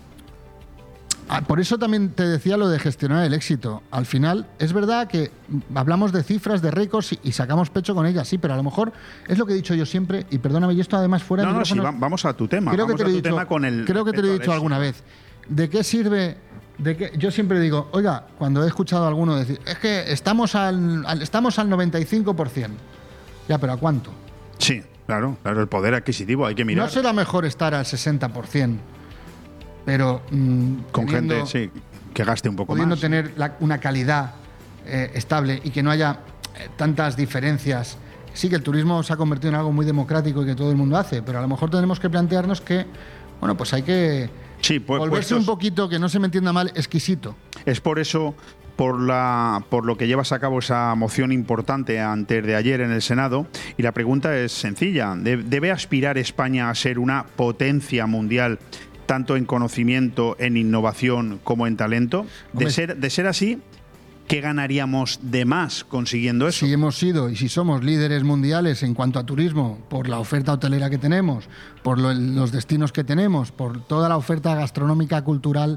por eso también te decía lo de gestionar el éxito. Al final, es verdad que hablamos de cifras, de récords y, y sacamos pecho con ellas, sí, pero a lo mejor es lo que he dicho yo siempre, y perdóname, y esto además fuera de No, no, sí, va, vamos a tu tema. Creo vamos que te a lo he tu dicho, tema con el. creo que te lo he dicho alguna vez. ¿De qué sirve? De qué? Yo siempre digo, oiga, cuando he escuchado a alguno decir, es que estamos al, al, estamos al noventa y cinco por ciento. Ya, pero ¿a cuánto? Sí, claro, claro, el poder adquisitivo, hay que mirar. No será mejor estar al sesenta por ciento, pero mmm, con pudiendo, gente, sí, que gaste un poco pudiendo más. Pudiendo tener la, una calidad eh, estable y que no haya eh, tantas diferencias. Sí que el turismo se ha convertido en algo muy democrático y que todo el mundo hace, pero a lo mejor tenemos que plantearnos que, bueno, pues hay que sí, pues, volverse puestos, un poquito, que no se me entienda mal, exquisito. Es por eso, por, la, por lo que llevas a cabo esa moción importante antes de ayer en el Senado, y la pregunta es sencilla. ¿Debe aspirar España a ser una potencia mundial, tanto en conocimiento, en innovación, como en talento? De ser, de ser así, ¿qué ganaríamos de más consiguiendo eso? Si hemos sido y si somos líderes mundiales en cuanto a turismo, por la oferta hotelera que tenemos, por lo, los destinos que tenemos, por toda la oferta gastronómica, cultural,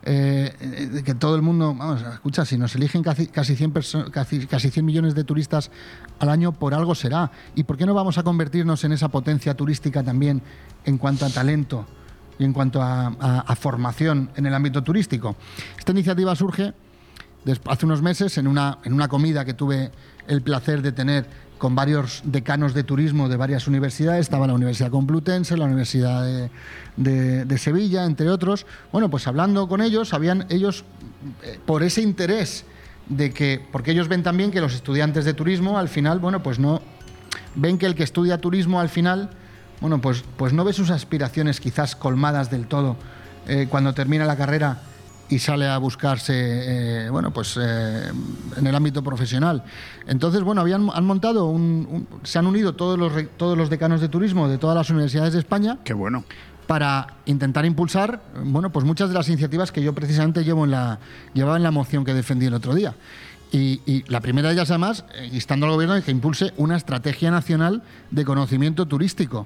eh, que todo el mundo, vamos, escucha, si nos eligen casi, casi, cien perso- casi, casi cien millones de turistas al año, por algo será. ¿Y por qué no vamos a convertirnos en esa potencia turística también en cuanto a talento y en cuanto a, a, a formación en el ámbito turístico? Esta iniciativa surge hace unos meses en una, en una comida que tuve el placer de tener con varios decanos de turismo de varias universidades. Estaba la Universidad Complutense, la Universidad de, de, de Sevilla, entre otros. Bueno, pues hablando con ellos, habían ellos, eh, por ese interés de que, porque ellos ven también que los estudiantes de turismo al final, bueno, pues no, ven que el que estudia turismo al final, bueno, pues, pues no ve sus aspiraciones quizás colmadas del todo eh, cuando termina la carrera y sale a buscarse, eh, bueno, pues eh, en el ámbito profesional. Entonces, bueno, habían han montado un, un, se han unido todos los todos los decanos de turismo de todas las universidades de España. Qué bueno. Para intentar impulsar, bueno, pues muchas de las iniciativas que yo precisamente llevo en la llevaba en la moción que defendí el otro día. Y, y la primera de ellas, además, eh, instando al gobierno de que impulse una estrategia nacional de conocimiento turístico.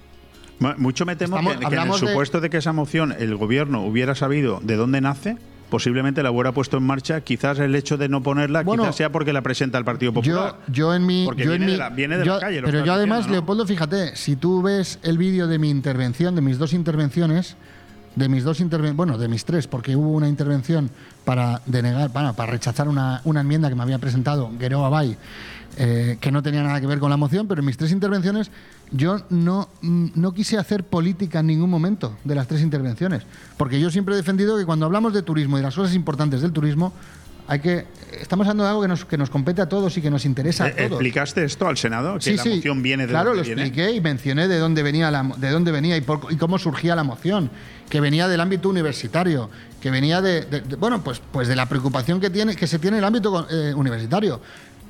Mucho me temo Estamos, que, que en el supuesto de... de que esa moción el gobierno hubiera sabido de dónde nace, posiblemente la hubiera puesto en marcha. Quizás el hecho de no ponerla, bueno, quizás sea porque la presenta el Partido Popular. Yo, yo en mi, porque yo viene, en mi, de la, viene de yo, la calle. Pero yo además, diciendo, ¿no? Leopoldo, fíjate, si tú ves el vídeo de mi intervención, de mis dos intervenciones, de mis dos intervenciones, bueno, de mis tres, porque hubo una intervención para denegar, para, para rechazar una, una enmienda que me había presentado Guerrero Abay, eh, que no tenía nada que ver con la moción, pero en mis tres intervenciones yo no, no quise hacer política en ningún momento de las tres intervenciones, porque yo siempre he defendido que cuando hablamos de turismo y de las cosas importantes del turismo, hay que estamos hablando de algo que nos, que nos compete a todos y que nos interesa a todos. ¿Explicaste esto al Senado? Que sí, la sí, moción viene de claro, dónde lo viene. expliqué y mencioné de dónde venía la, de dónde venía y, por, y cómo surgía la moción, que venía del ámbito universitario, que venía de, de, de bueno, pues, pues de la preocupación que tiene, que se tiene en el ámbito eh, universitario.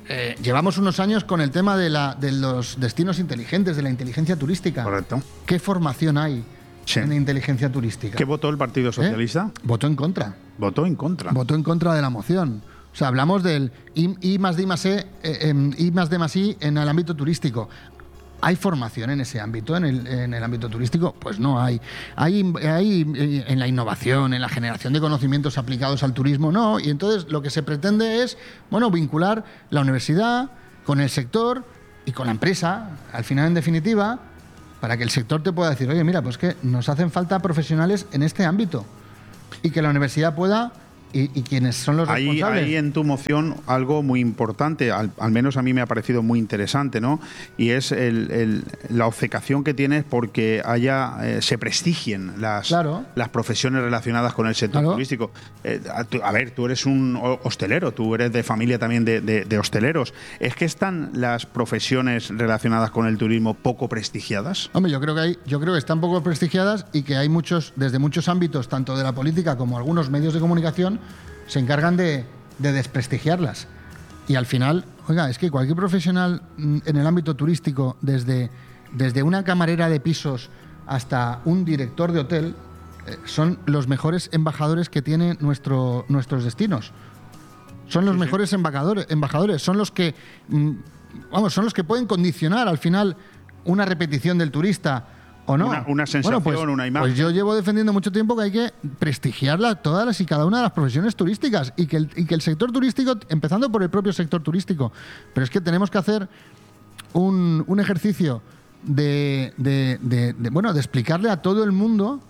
eh, llevamos unos años con el tema de, la, de los destinos inteligentes, de la inteligencia turística. Correcto. ¿Qué formación hay sí. en inteligencia turística? ¿Qué votó el Partido Socialista? ¿Eh? Votó en contra. Votó en contra. Votó en contra de la moción. O sea, hablamos del I, I más D más E, eh, I más D más I en el ámbito turístico. ¿Hay formación en ese ámbito, en el, en el ámbito turístico? Pues no hay. hay. Hay en la innovación, en la generación de conocimientos aplicados al turismo, no. Y entonces lo que se pretende es, bueno, vincular la universidad con el sector y con la empresa, al final, en definitiva, para que el sector te pueda decir, oye, mira, pues que nos hacen falta profesionales en este ámbito y que la universidad pueda... ¿Y, y quiénes son los responsables? Hay en tu moción algo muy importante, al, al menos a mí me ha parecido muy interesante, ¿no? Y es el, el, la obcecación que tienes porque haya eh, se prestigien las, claro. las profesiones relacionadas con el sector claro. turístico. Eh, a, tu, a ver, tú eres un hostelero, tú eres de familia también de, de, de hosteleros. ¿Es que están las profesiones relacionadas con el turismo poco prestigiadas? Hombre, yo creo que hay, yo creo que están poco prestigiadas y que hay muchos, desde muchos ámbitos, tanto de la política como algunos medios de comunicación, se encargan de, de desprestigiarlas. Y al final, oiga, es que cualquier profesional en el ámbito turístico, desde, desde una camarera de pisos hasta un director de hotel, eh, son los mejores embajadores que tienen nuestro, nuestros destinos. Son los sí, mejores sí. embajadores, embajadores, son los que, vamos, son los que pueden condicionar al final una repetición del turista. ¿O no? Una, una sensación, bueno, pues, una imagen. Pues yo llevo defendiendo mucho tiempo que hay que prestigiarla todas las y cada una de las profesiones turísticas y que, el, y que el sector turístico, empezando por el propio sector turístico, pero es que tenemos que hacer un, un ejercicio de, de, de, de, bueno, de explicarle a todo el mundo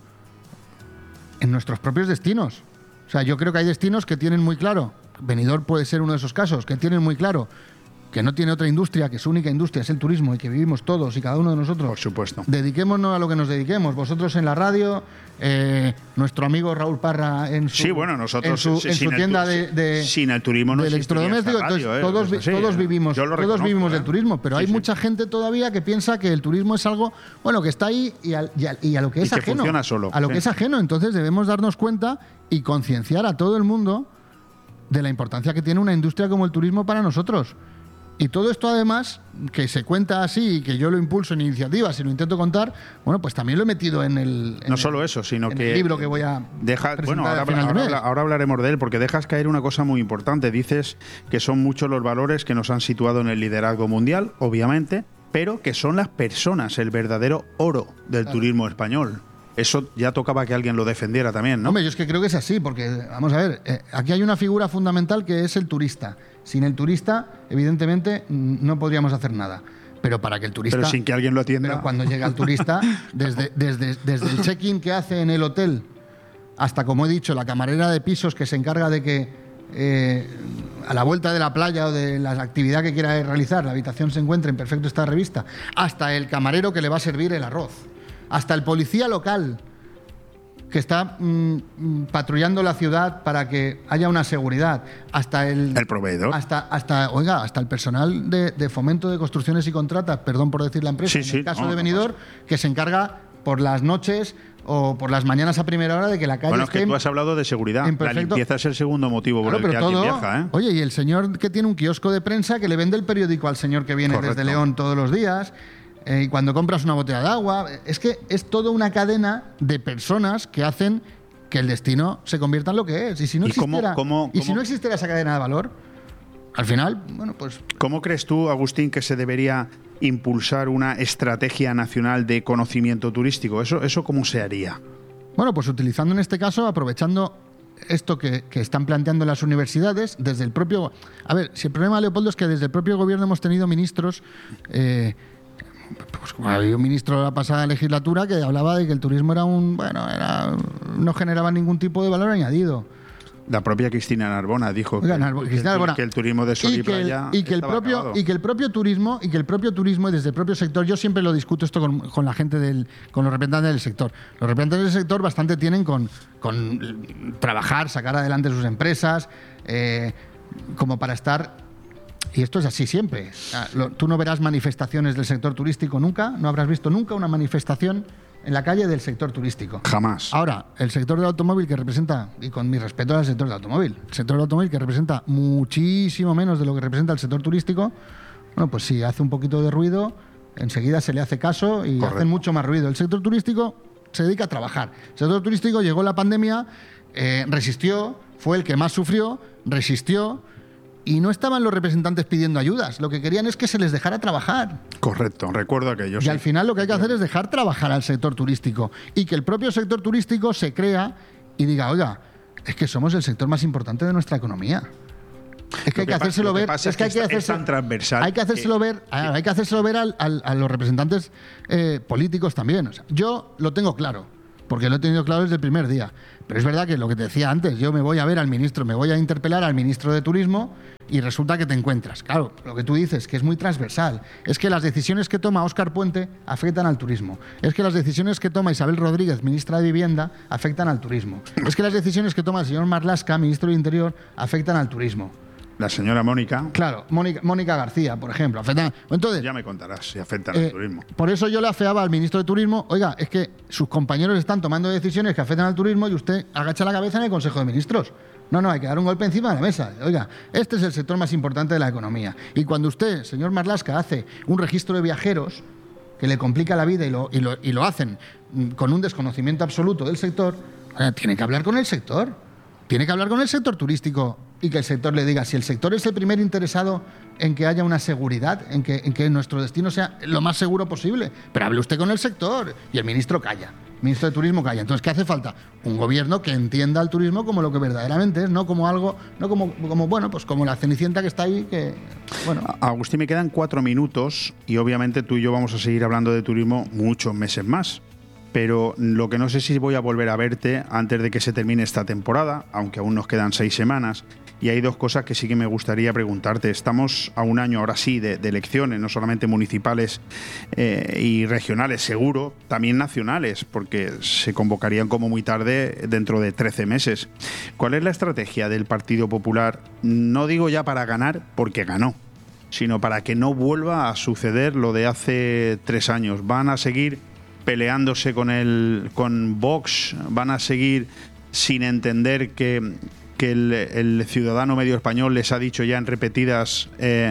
en nuestros propios destinos. O sea, yo creo que hay destinos que tienen muy claro, Benidorm puede ser uno de esos casos, que tienen muy claro que no tiene otra industria, que su única industria es el turismo y que vivimos todos y cada uno de nosotros. Por supuesto. Dediquémonos a lo que nos dediquemos. Vosotros en la radio, eh, nuestro amigo Raúl Parra en su, sí, bueno, nosotros, en su, en su tienda el, de, de, sin el turismo no de electrodomésticos. Radio, eh, todos así, todos eh. vivimos, todos vivimos eh. del turismo, pero sí, hay sí. mucha gente todavía que piensa que el turismo es algo bueno que está ahí y a, y a, y a lo que es y que ajeno. Funciona solo. A lo sí. que es ajeno. Entonces debemos darnos cuenta y concienciar a todo el mundo de la importancia que tiene una industria como el turismo para nosotros. Y todo esto, además, que se cuenta así y que yo lo impulso en iniciativas y lo intento contar, bueno, pues también lo he metido en el en No solo eso, sino en que... el libro que voy a deja, presentar bueno, ahora, al final ahora, de mes. ahora hablaremos de él, porque dejas caer una cosa muy importante. Dices que son muchos los valores que nos han situado en el liderazgo mundial, obviamente, pero que son las personas el verdadero oro del claro. turismo español. Eso ya tocaba que alguien lo defendiera también, ¿no? Hombre, yo es que creo que es así, porque, vamos a ver, eh, aquí hay una figura fundamental que es el turista. Sin el turista, evidentemente, no podríamos hacer nada. Pero para que el turista... Pero sin que alguien lo atienda. Pero cuando llega el turista, desde, desde, desde el check-in que hace en el hotel, hasta, como he dicho, la camarera de pisos que se encarga de que eh, a la vuelta de la playa o de la actividad que quiera realizar, la habitación se encuentre en perfecto estado de revista, hasta el camarero que le va a servir el arroz, hasta el policía local que está mmm, patrullando la ciudad para que haya una seguridad, hasta el, el proveedor, hasta, hasta, oiga, hasta el personal de, de fomento de construcciones y contratas, perdón por decir la empresa, sí, en sí, el caso no, de Benidorm, no que se encarga por las noches o por las mañanas a primera hora de que la calle bueno, esté... es que tú has hablado de seguridad. La limpieza es el segundo motivo por claro, el que todo, alguien viaja, ¿eh? Oye, y el señor que tiene un kiosco de prensa que le vende el periódico al señor que viene Correcto. desde León todos los días... Eh, y cuando compras una botella de agua, es que es toda una cadena de personas que hacen que el destino se convierta en lo que es. Y si no, ¿Y existiera, cómo, cómo, y si no existiera esa cadena de valor, al final, bueno, pues... ¿Cómo crees tú, Agustín, que se debería impulsar una estrategia nacional de conocimiento turístico? ¿Eso, eso cómo se haría? Bueno, pues utilizando en este caso, aprovechando esto que, que están planteando las universidades, desde el propio... A ver, si el problema, Leopoldo, es que desde el propio gobierno hemos tenido ministros... Eh, Pues había un ministro de la pasada legislatura que hablaba de que el turismo era un bueno era no generaba ningún tipo de valor añadido. La propia Cristina Narbona dijo Oiga, que, Narbo, que, Cristina Narbona, que el turismo de sol y, y que playa el, y que el propio acabado. y que el propio turismo y que el propio turismo y desde el propio sector, yo siempre lo discuto esto con, con la gente del con los representantes del sector. Los representantes del sector bastante tienen con con trabajar, sacar adelante sus empresas, eh, como para estar. Y esto es así siempre. Tú no verás manifestaciones del sector turístico nunca, no habrás visto nunca una manifestación en la calle del sector turístico. Jamás. Ahora, el sector del automóvil que representa, y con mi respeto al sector del automóvil, el sector del automóvil que representa muchísimo menos de lo que representa el sector turístico, bueno, pues si hace un poquito de ruido, enseguida se le hace caso y Correcto. hacen mucho más ruido. El sector turístico se dedica a trabajar. El sector turístico llegó la pandemia, eh, resistió, fue el que más sufrió, resistió, y no estaban los representantes pidiendo ayudas. Lo que querían es que se les dejara trabajar. Correcto, recuerdo aquello. Y sí. al final lo que hay que hacer es dejar trabajar al sector turístico y que el propio sector turístico se crea y diga, oiga, es que somos el sector más importante de nuestra economía. Es que hay que hacérselo ver, es que hay que hacérselo, hay que hacérselo ver, hay que hacérselo ver al, al, a los representantes eh, políticos también. O sea, yo lo tengo claro, porque lo he tenido claro desde el primer día. Pero es verdad que lo que te decía antes, yo me voy a ver al ministro, me voy a interpelar al ministro de Turismo y resulta que te encuentras. Claro, lo que tú dices, que es muy transversal, es que las decisiones que toma Óscar Puente afectan al turismo. Es que las decisiones que toma Isabel Rodríguez, ministra de Vivienda, afectan al turismo. Es que las decisiones que toma el señor Marlaska, ministro de Interior, afectan al turismo. La señora Mónica. Claro, Mónica, Mónica García, por ejemplo. Afecta. Entonces, ya me contarás si afecta eh, al turismo. Por eso yo le afeaba al ministro de Turismo, oiga, es que sus compañeros están tomando decisiones que afectan al turismo y usted agacha la cabeza en el Consejo de Ministros. No, no, hay que dar un golpe encima de la mesa. Oiga, este es el sector más importante de la economía. Y cuando usted, señor Marlaska, hace un registro de viajeros que le complica la vida y lo, y lo, y lo hacen con un desconocimiento absoluto del sector, tiene que hablar con el sector. Tiene que hablar con el sector turístico y que el sector le diga, si el sector es el primer interesado en que haya una seguridad, en que, en que nuestro destino sea lo más seguro posible, pero hable usted con el sector. Y el ministro calla, el ministro de Turismo calla. Entonces, ¿qué hace falta? Un gobierno que entienda al turismo como lo que verdaderamente es, no como algo, no como, como bueno, pues como la Cenicienta que está ahí, que, bueno. Agustín, me quedan cuatro minutos y obviamente tú y yo vamos a seguir hablando de turismo muchos meses más. Pero lo que no sé si voy a volver a verte antes de que se termine esta temporada, aunque aún nos quedan seis semanas. Y hay dos cosas que sí que me gustaría preguntarte. Estamos a un año ahora sí de, de elecciones, no solamente municipales eh, y regionales, seguro, también nacionales, porque se convocarían como muy tarde dentro de trece meses. ¿Cuál es la estrategia del Partido Popular? No digo ya para ganar, porque ganó, sino para que no vuelva a suceder lo de hace tres años. ¿Van a seguir peleándose con el con Vox? ¿Van a seguir sin entender que, que el, el ciudadano medio español les ha dicho ya en repetidas eh,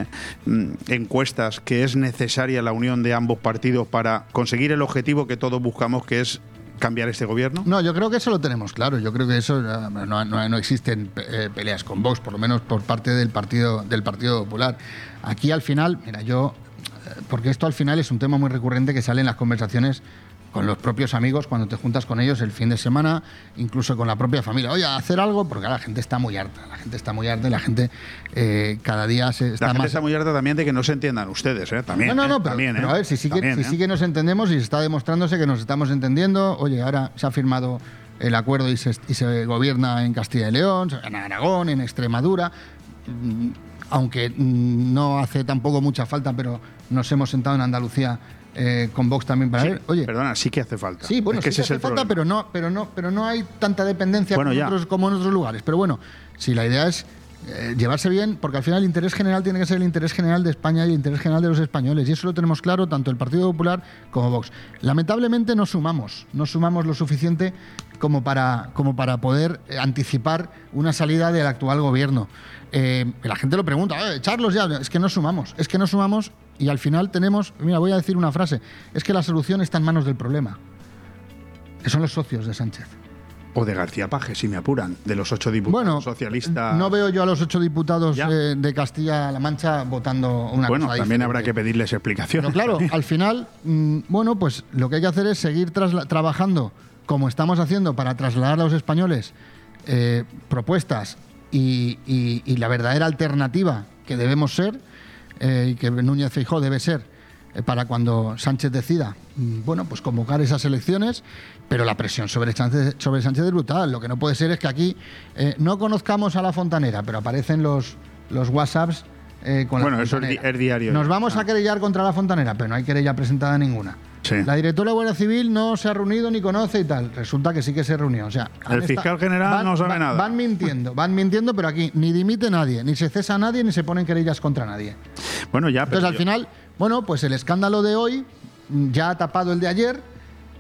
encuestas que es necesaria la unión de ambos partidos para conseguir el objetivo que todos buscamos, que es cambiar este gobierno? No, yo creo que eso lo tenemos claro. Yo creo que eso no, no, no existen peleas con Vox, por lo menos por parte del Partido del Partido Popular. Aquí al final, mira, yo, porque esto al final es un tema muy recurrente que sale en las conversaciones con los propios amigos cuando te juntas con ellos el fin de semana, incluso con la propia familia. Oye, hacer algo, porque la gente está muy harta, la gente está muy harta y la gente eh, cada día se está La gente más... está muy harta también de que no se entiendan ustedes, ¿eh? También. No, no, no, ¿eh? pero, También, pero ¿eh? a ver, si sí, que, También, si ¿eh? sí que nos entendemos y está demostrándose que nos estamos entendiendo. Oye, ahora se ha firmado el acuerdo y se, y se gobierna en Castilla y León, en Aragón, en Extremadura, aunque no hace tampoco mucha falta, pero nos hemos sentado en Andalucía Eh, con Vox también para sí, ver. Oye, perdona, sí que hace falta. Sí, bueno, es que sí ese que es hace el falta, pero no, pero no, pero no hay tanta dependencia bueno, como, otros, como en otros lugares. Pero bueno, si la idea es eh, llevarse bien, porque al final el interés general tiene que ser el interés general de España y el interés general de los españoles, y eso lo tenemos claro tanto el Partido Popular como Vox. Lamentablemente no sumamos, no sumamos lo suficiente como para, como para poder anticipar una salida del actual gobierno. Eh, la gente lo pregunta, eh, echarlos ya, es que no sumamos, es que no sumamos. Y al final tenemos, mira, voy a decir una frase, es que la solución está en manos del problema, que son los socios de Sánchez. O de García Paje, si me apuran, de los ocho diputados bueno, socialistas. No veo yo a los ocho diputados eh, de Castilla-La Mancha votando una bueno, cosa también diferente. habrá que pedirles explicaciones. Pero claro, al final, mmm, bueno, pues lo que hay que hacer es seguir trabajando como estamos haciendo para trasladar a los españoles eh, propuestas y, y, y la verdadera alternativa que debemos ser, Eh, y que Núñez Feijóo debe ser eh, para cuando Sánchez decida, mm, bueno, pues convocar esas elecciones, pero la presión sobre Sánchez, sobre Sánchez es brutal. Lo que no puede ser es que aquí eh, no conozcamos a la Fontanera, pero aparecen los, los WhatsApps eh, con bueno, la eso Fontanera. es, es diario. Nos vamos ah. a querellar contra la Fontanera, pero no hay querella presentada ninguna. Sí. La directora de Guardia Civil no se ha reunido ni conoce y tal. Resulta que sí que se reunió. O sea, el fiscal esta, general van, no sabe van, nada. Van mintiendo, van mintiendo, pero aquí ni dimite nadie, ni se cesa a nadie, ni se ponen querellas contra nadie. Bueno, ya. Entonces, pero al yo... final, bueno, pues el escándalo de hoy ya ha tapado el de ayer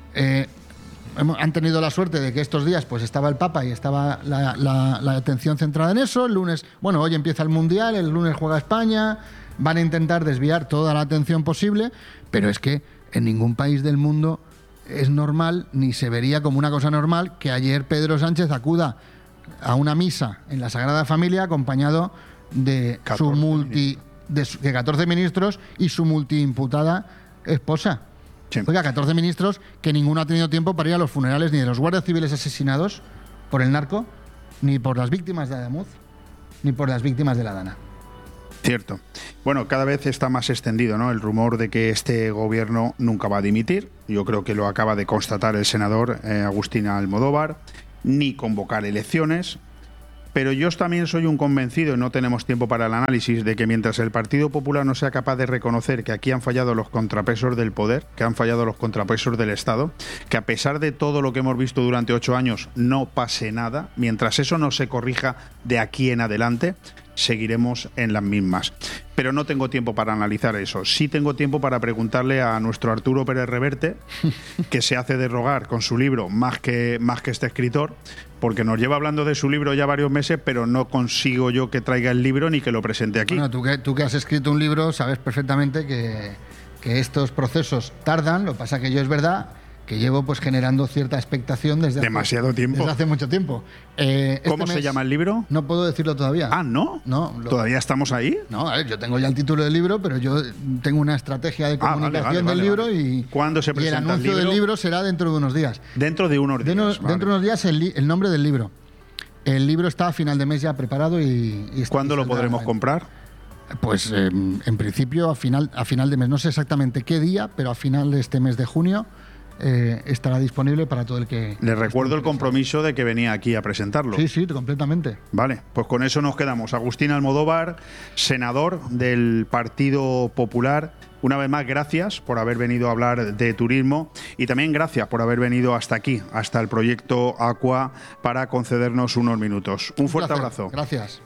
Eh, hemos, han tenido la suerte de que estos días pues estaba el Papa y estaba la, la, la atención centrada en eso. El lunes, bueno, hoy empieza el Mundial, el lunes juega España, van a intentar desviar toda la atención posible, pero es que en ningún país del mundo es normal, ni se vería como una cosa normal, que ayer Pedro Sánchez acuda a una misa en la Sagrada Familia acompañado de su multi de, su, de catorce ministros y su multiimputada esposa. Sí. Oiga, catorce ministros que ninguno ha tenido tiempo para ir a los funerales ni de los guardias civiles asesinados por el narco, ni por las víctimas de Adamuz, ni por las víctimas de la Dana. Cierto. Bueno, cada vez está más extendido, ¿no?, el rumor de que este gobierno nunca va a dimitir. Yo creo que lo acaba de constatar el senador eh, Agustín Almodóvar, ni convocar elecciones. Pero yo también soy un convencido, y no tenemos tiempo para el análisis, de que mientras el Partido Popular no sea capaz de reconocer que aquí han fallado los contrapesos del poder, que han fallado los contrapesos del Estado, que a pesar de todo lo que hemos visto durante ocho años no pase nada, mientras eso no se corrija de aquí en adelante, seguiremos en las mismas. Pero no tengo tiempo para analizar eso. Sí tengo tiempo para preguntarle a nuestro Arturo Pérez Reverte, que se hace de rogar con su libro más que, más que este escritor, porque nos lleva hablando de su libro ya varios meses, pero no consigo yo que traiga el libro ni que lo presente aquí. Bueno, tú que, tú que has escrito un libro sabes perfectamente que, que estos procesos tardan. Lo que pasa que yo es verdad que llevo pues generando cierta expectación desde demasiado hace, tiempo. Desde hace mucho tiempo. Eh, ¿Cómo este se mes, llama el libro? No puedo decirlo todavía. Ah, ¿no? No. Lo, ¿Todavía estamos ahí? No, a ver, yo tengo ya el título del libro, pero yo tengo una estrategia de comunicación ah, vale, vale, del libro vale. y, ¿Cuándo se presenta y el anuncio el libro? del libro será dentro de unos días. Dentro de unos días. Dentro, vale. dentro de unos días el, el nombre del libro. El libro está a final de mes ya preparado y... y ¿Cuándo y lo podremos comprar? Pues eh, en principio a final, a final de mes. No sé exactamente qué día, pero a final de este mes de junio eh, estará disponible para todo el que... Le recuerdo el compromiso de que venía aquí a presentarlo. Sí, sí, completamente. Vale, pues con eso nos quedamos. Agustín Almodóvar, senador del Partido Popular. Una vez más, gracias por haber venido a hablar de turismo y también gracias por haber venido hasta aquí, hasta el proyecto Aqua, para concedernos unos minutos. Un fuerte Un abrazo. Gracias.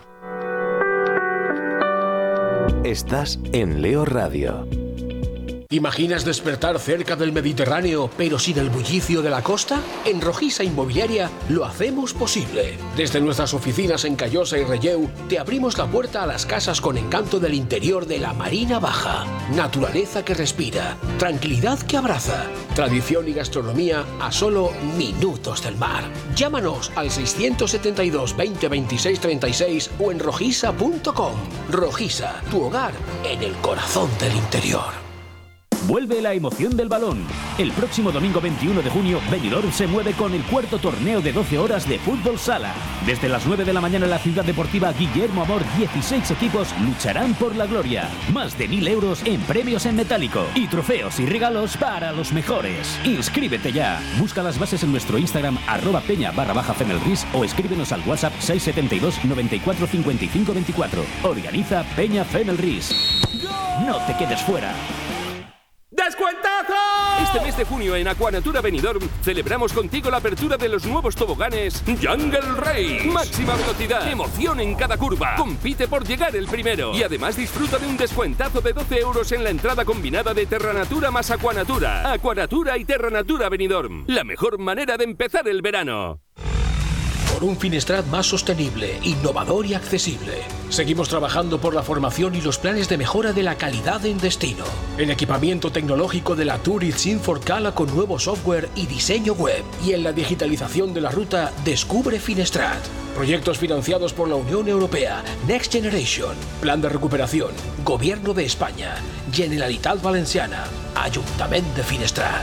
Estás en Leo Radio. ¿Imaginas despertar cerca del Mediterráneo, pero sin el bullicio de la costa? En Rojisa Inmobiliaria lo hacemos posible. Desde nuestras oficinas en Callosa y Relleu, te abrimos la puerta a las casas con encanto del interior de la Marina Baja. Naturaleza que respira, tranquilidad que abraza, tradición y gastronomía a solo minutos del mar. Llámanos al seiscientos setenta y dos, veinte, veintiséis, treinta y seis o en rojisa punto com. Rojisa, tu hogar en el corazón del interior. Vuelve la emoción del balón. El próximo domingo veintiuno de junio, Benidorm se mueve con el cuarto torneo de doce horas de fútbol sala. Desde las nueve de la mañana en la Ciudad Deportiva Guillermo Amor, dieciséis equipos lucharán por la gloria. Más de mil euros en premios en metálico y trofeos y regalos para los mejores. Inscríbete ya. Busca las bases en nuestro Instagram, arroba peña barra baja Femelris, o escríbenos al WhatsApp seis setenta y dos, noventa y cuatro, cincuenta y cinco veinticuatro. Organiza Peña Femelris. No te quedes fuera. ¡Descuentazo! Este mes de junio en Aquanatura Benidorm celebramos contigo la apertura de los nuevos toboganes Jungle Race. Máxima velocidad, emoción en cada curva. Compite por llegar el primero. Y además disfruta de un descuentazo de doce euros en la entrada combinada de Terranatura más Aquanatura. Aquanatura y Terranatura Benidorm. La mejor manera de empezar el verano. Por un Finestrat más sostenible, innovador y accesible. Seguimos trabajando por la formación y los planes de mejora de la calidad en destino. El equipamiento tecnológico de la Tourist Sinforcala con nuevo software y diseño web. Y en la digitalización de la ruta Descubre Finestrat. Proyectos financiados por la Unión Europea, Next Generation, Plan de Recuperación, Gobierno de España, Generalitat Valenciana, Ayuntamiento de Finestrat.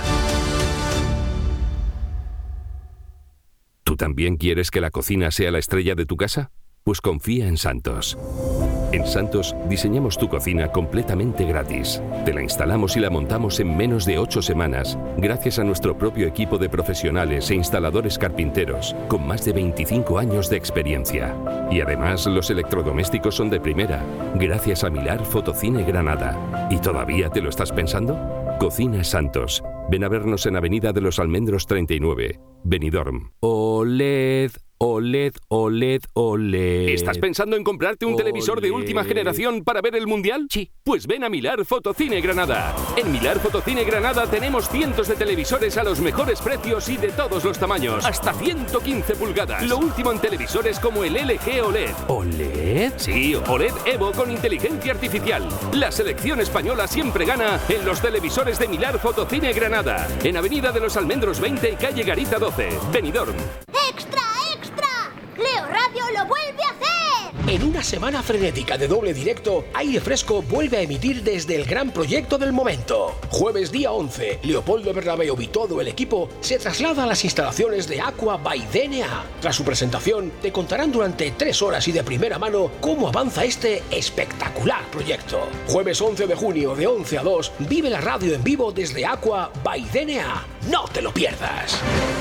¿Tú también quieres que la cocina sea la estrella de tu casa? Pues confía en Santos. En Santos diseñamos tu cocina completamente gratis. Te la instalamos y la montamos en menos de ocho semanas, gracias a nuestro propio equipo de profesionales e instaladores carpinteros, con más de veinticinco años de experiencia. Y además los electrodomésticos son de primera, gracias a Milar Fotocine Granada. ¿Y todavía te lo estás pensando? Cocina Santos. Ven a vernos en Avenida de los Almendros treinta y nueve, Benidorm. O L E D O L E D, O L E D, O L E D. ¿Estás pensando en comprarte un O L E D. televisor de última generación para ver el Mundial? Sí. Pues ven a Milar Fotocine Granada. En Milar Fotocine Granada tenemos cientos de televisores a los mejores precios y de todos los tamaños. Hasta ciento quince pulgadas. Lo último en televisores como el L G O L E D. ¿O L E D? Sí, O L E D Evo con inteligencia artificial. La selección española siempre gana en los televisores de Milar Fotocine Granada. En Avenida de los Almendros veinte y calle Garita doce. Benidorm. ¡Extra, extra! ¡Leo Radio lo vuelve a hacer! En una semana frenética de doble directo, Aire Fresco vuelve a emitir desde el gran proyecto del momento. Jueves día once, Leopoldo Bernabéu y todo el equipo se traslada a las instalaciones de Aqua by D N A. Tras su presentación, te contarán durante tres horas y de primera mano cómo avanza este espectacular proyecto. Jueves once de junio, de once a dos, vive la radio en vivo desde Aqua by D N A. ¡No te lo pierdas!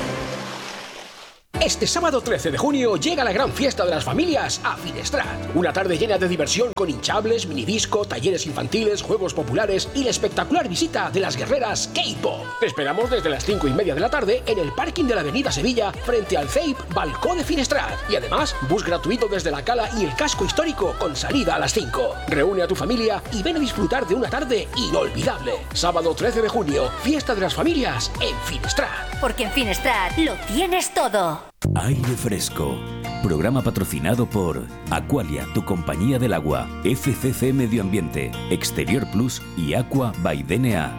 Este sábado trece de junio llega la gran fiesta de las familias a Finestrat. Una tarde llena de diversión con hinchables, minidisco, talleres infantiles, juegos populares y la espectacular visita de las guerreras K-pop. Te esperamos desde las cinco y media de la tarde en el parking de la Avenida Sevilla frente al C E I P Balcó de Finestrat. Y además, bus gratuito desde la Cala y el casco histórico con salida a las cinco. Reúne a tu familia y ven a disfrutar de una tarde inolvidable. Sábado trece de junio, fiesta de las familias en Finestrat. Porque en Finestrat lo tienes todo. Aire Fresco. Programa patrocinado por Aqualia, tu compañía del agua, F C C Medio Ambiente, Exterior Plus y Aqua by D N A.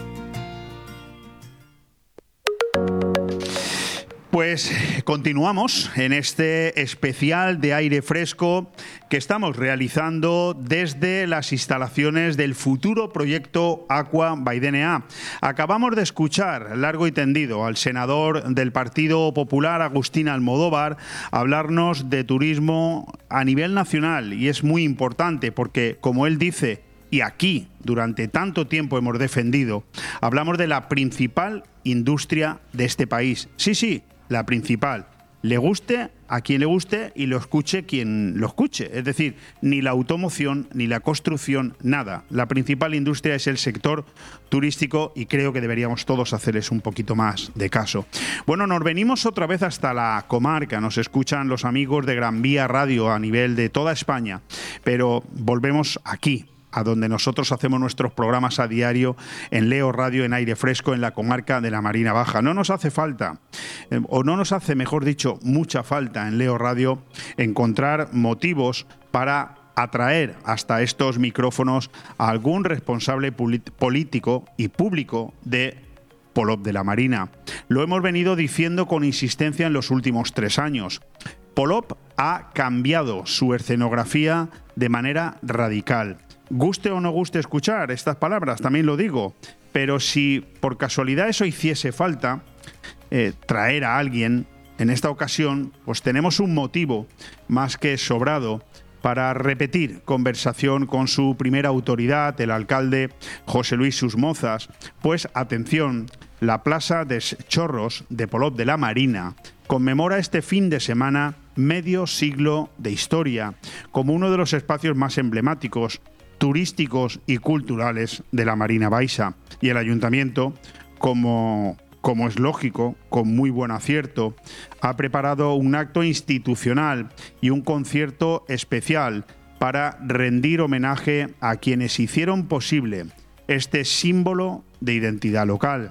Pues continuamos en este especial de Aire Fresco que estamos realizando desde las instalaciones del futuro proyecto Aqua by D N A. Acabamos de escuchar largo y tendido al senador del Partido Popular, Agustín Almodóvar, hablarnos de turismo a nivel nacional, y es muy importante porque, como él dice, y aquí durante tanto tiempo hemos defendido, hablamos de la principal industria de este país. Sí, sí, la principal. Le guste a quien le guste y lo escuche quien lo escuche. Es decir, ni la automoción, ni la construcción, nada. La principal industria es el sector turístico y creo que deberíamos todos hacerles un poquito más de caso. Bueno, nos venimos otra vez hasta la comarca. Nos escuchan los amigos de Gran Vía Radio a nivel de toda España. Pero volvemos aquí, a donde nosotros hacemos nuestros programas a diario en Leo Radio, en Aire Fresco, en la comarca de la Marina Baja. No nos hace falta, eh, o no nos hace, mejor dicho, mucha falta en Leo Radio encontrar motivos para atraer hasta estos micrófonos a algún responsable político y público de Polop de la Marina. Lo hemos venido diciendo con insistencia en los últimos tres años. Polop ha cambiado su escenografía de manera radical. Guste o no guste escuchar estas palabras, también lo digo, pero si por casualidad eso hiciese falta, eh, traer a alguien, en esta ocasión, pues tenemos un motivo más que sobrado para repetir conversación con su primera autoridad, el alcalde José Luis Susmozas. Pues atención, la Plaza de Chorros de Polop de la Marina conmemora este fin de semana medio siglo de historia como uno de los espacios más emblemáticos, turísticos y culturales de la Marina Baixa. Y el ayuntamiento, como, como es lógico, con muy buen acierto, ha preparado un acto institucional y un concierto especial para rendir homenaje a quienes hicieron posible este símbolo de identidad local.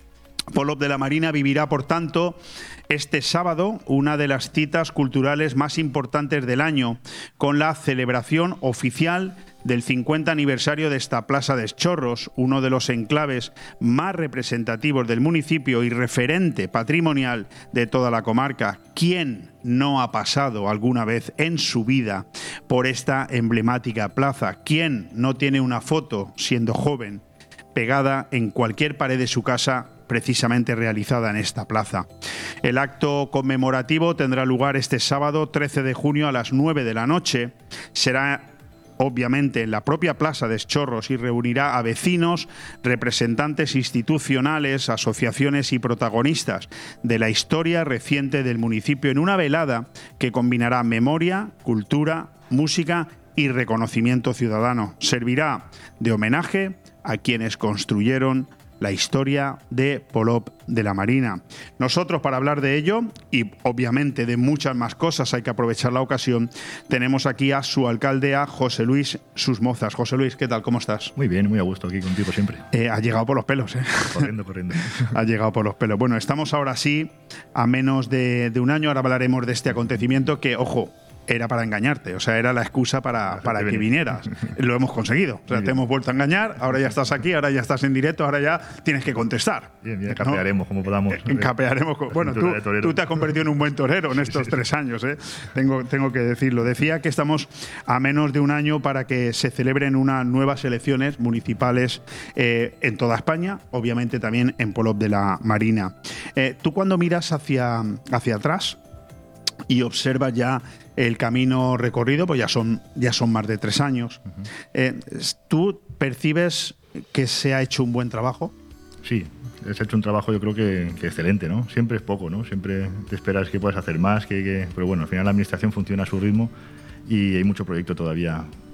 Polop de la Marina vivirá, por tanto, este sábado una de las citas culturales más importantes del año, con la celebración oficial del cincuenta aniversario de esta Plaza de Chorros, uno de los enclaves más representativos del municipio y referente patrimonial de toda la comarca. ¿Quién no ha pasado alguna vez en su vida por esta emblemática plaza? ¿Quién no tiene una foto, siendo joven, pegada en cualquier pared de su casa, precisamente realizada en esta plaza? El acto conmemorativo tendrá lugar este sábado trece de junio a las nueve de la noche. Será obviamente en la propia Plaza de Chorros y reunirá a vecinos, representantes institucionales, asociaciones y protagonistas de la historia reciente del municipio en una velada que combinará memoria, cultura, música y reconocimiento ciudadano. Servirá de homenaje a quienes construyeron la historia de Polop de la Marina. Nosotros, para hablar de ello, y obviamente de muchas más cosas, hay que aprovechar la ocasión, tenemos aquí a su alcalde, a José Luis Susmozas. José Luis, ¿qué tal? ¿Cómo estás? Muy bien, muy a gusto aquí contigo siempre. Eh, ha llegado por los pelos, ¿eh? Corriendo, corriendo. Ha llegado por los pelos. Bueno, estamos ahora sí a menos de, de un año. Ahora hablaremos de este acontecimiento que, ojo, era para engañarte, o sea, era la excusa para, para que vinieras. Lo hemos conseguido. O sea, te hemos vuelto a engañar, ahora ya estás aquí, ahora ya estás en directo, ahora ya tienes que contestar. Bien, bien, capearemos ¿no? como podamos. Eh, capearemos. Con, bueno, tú, tú te has convertido en un buen torero en estos sí, sí, tres sí. años, ¿eh? Tengo, tengo que decirlo. Decía que estamos a menos de un año para que se celebren unas nuevas elecciones municipales eh, en toda España, obviamente también en Polop de la Marina. Eh, tú cuando miras hacia, hacia atrás y observas ya el camino recorrido, pues ya son, ya son más de tres años. Uh-huh. eh, ¿Tú percibes que se ha hecho un buen trabajo? Sí, se ha hecho un trabajo yo creo que, que excelente, ¿no? Siempre es poco, ¿no? Siempre te esperas que puedas hacer más, que, que, pero bueno, al final la administración funciona a su ritmo y hay mucho proyecto todavía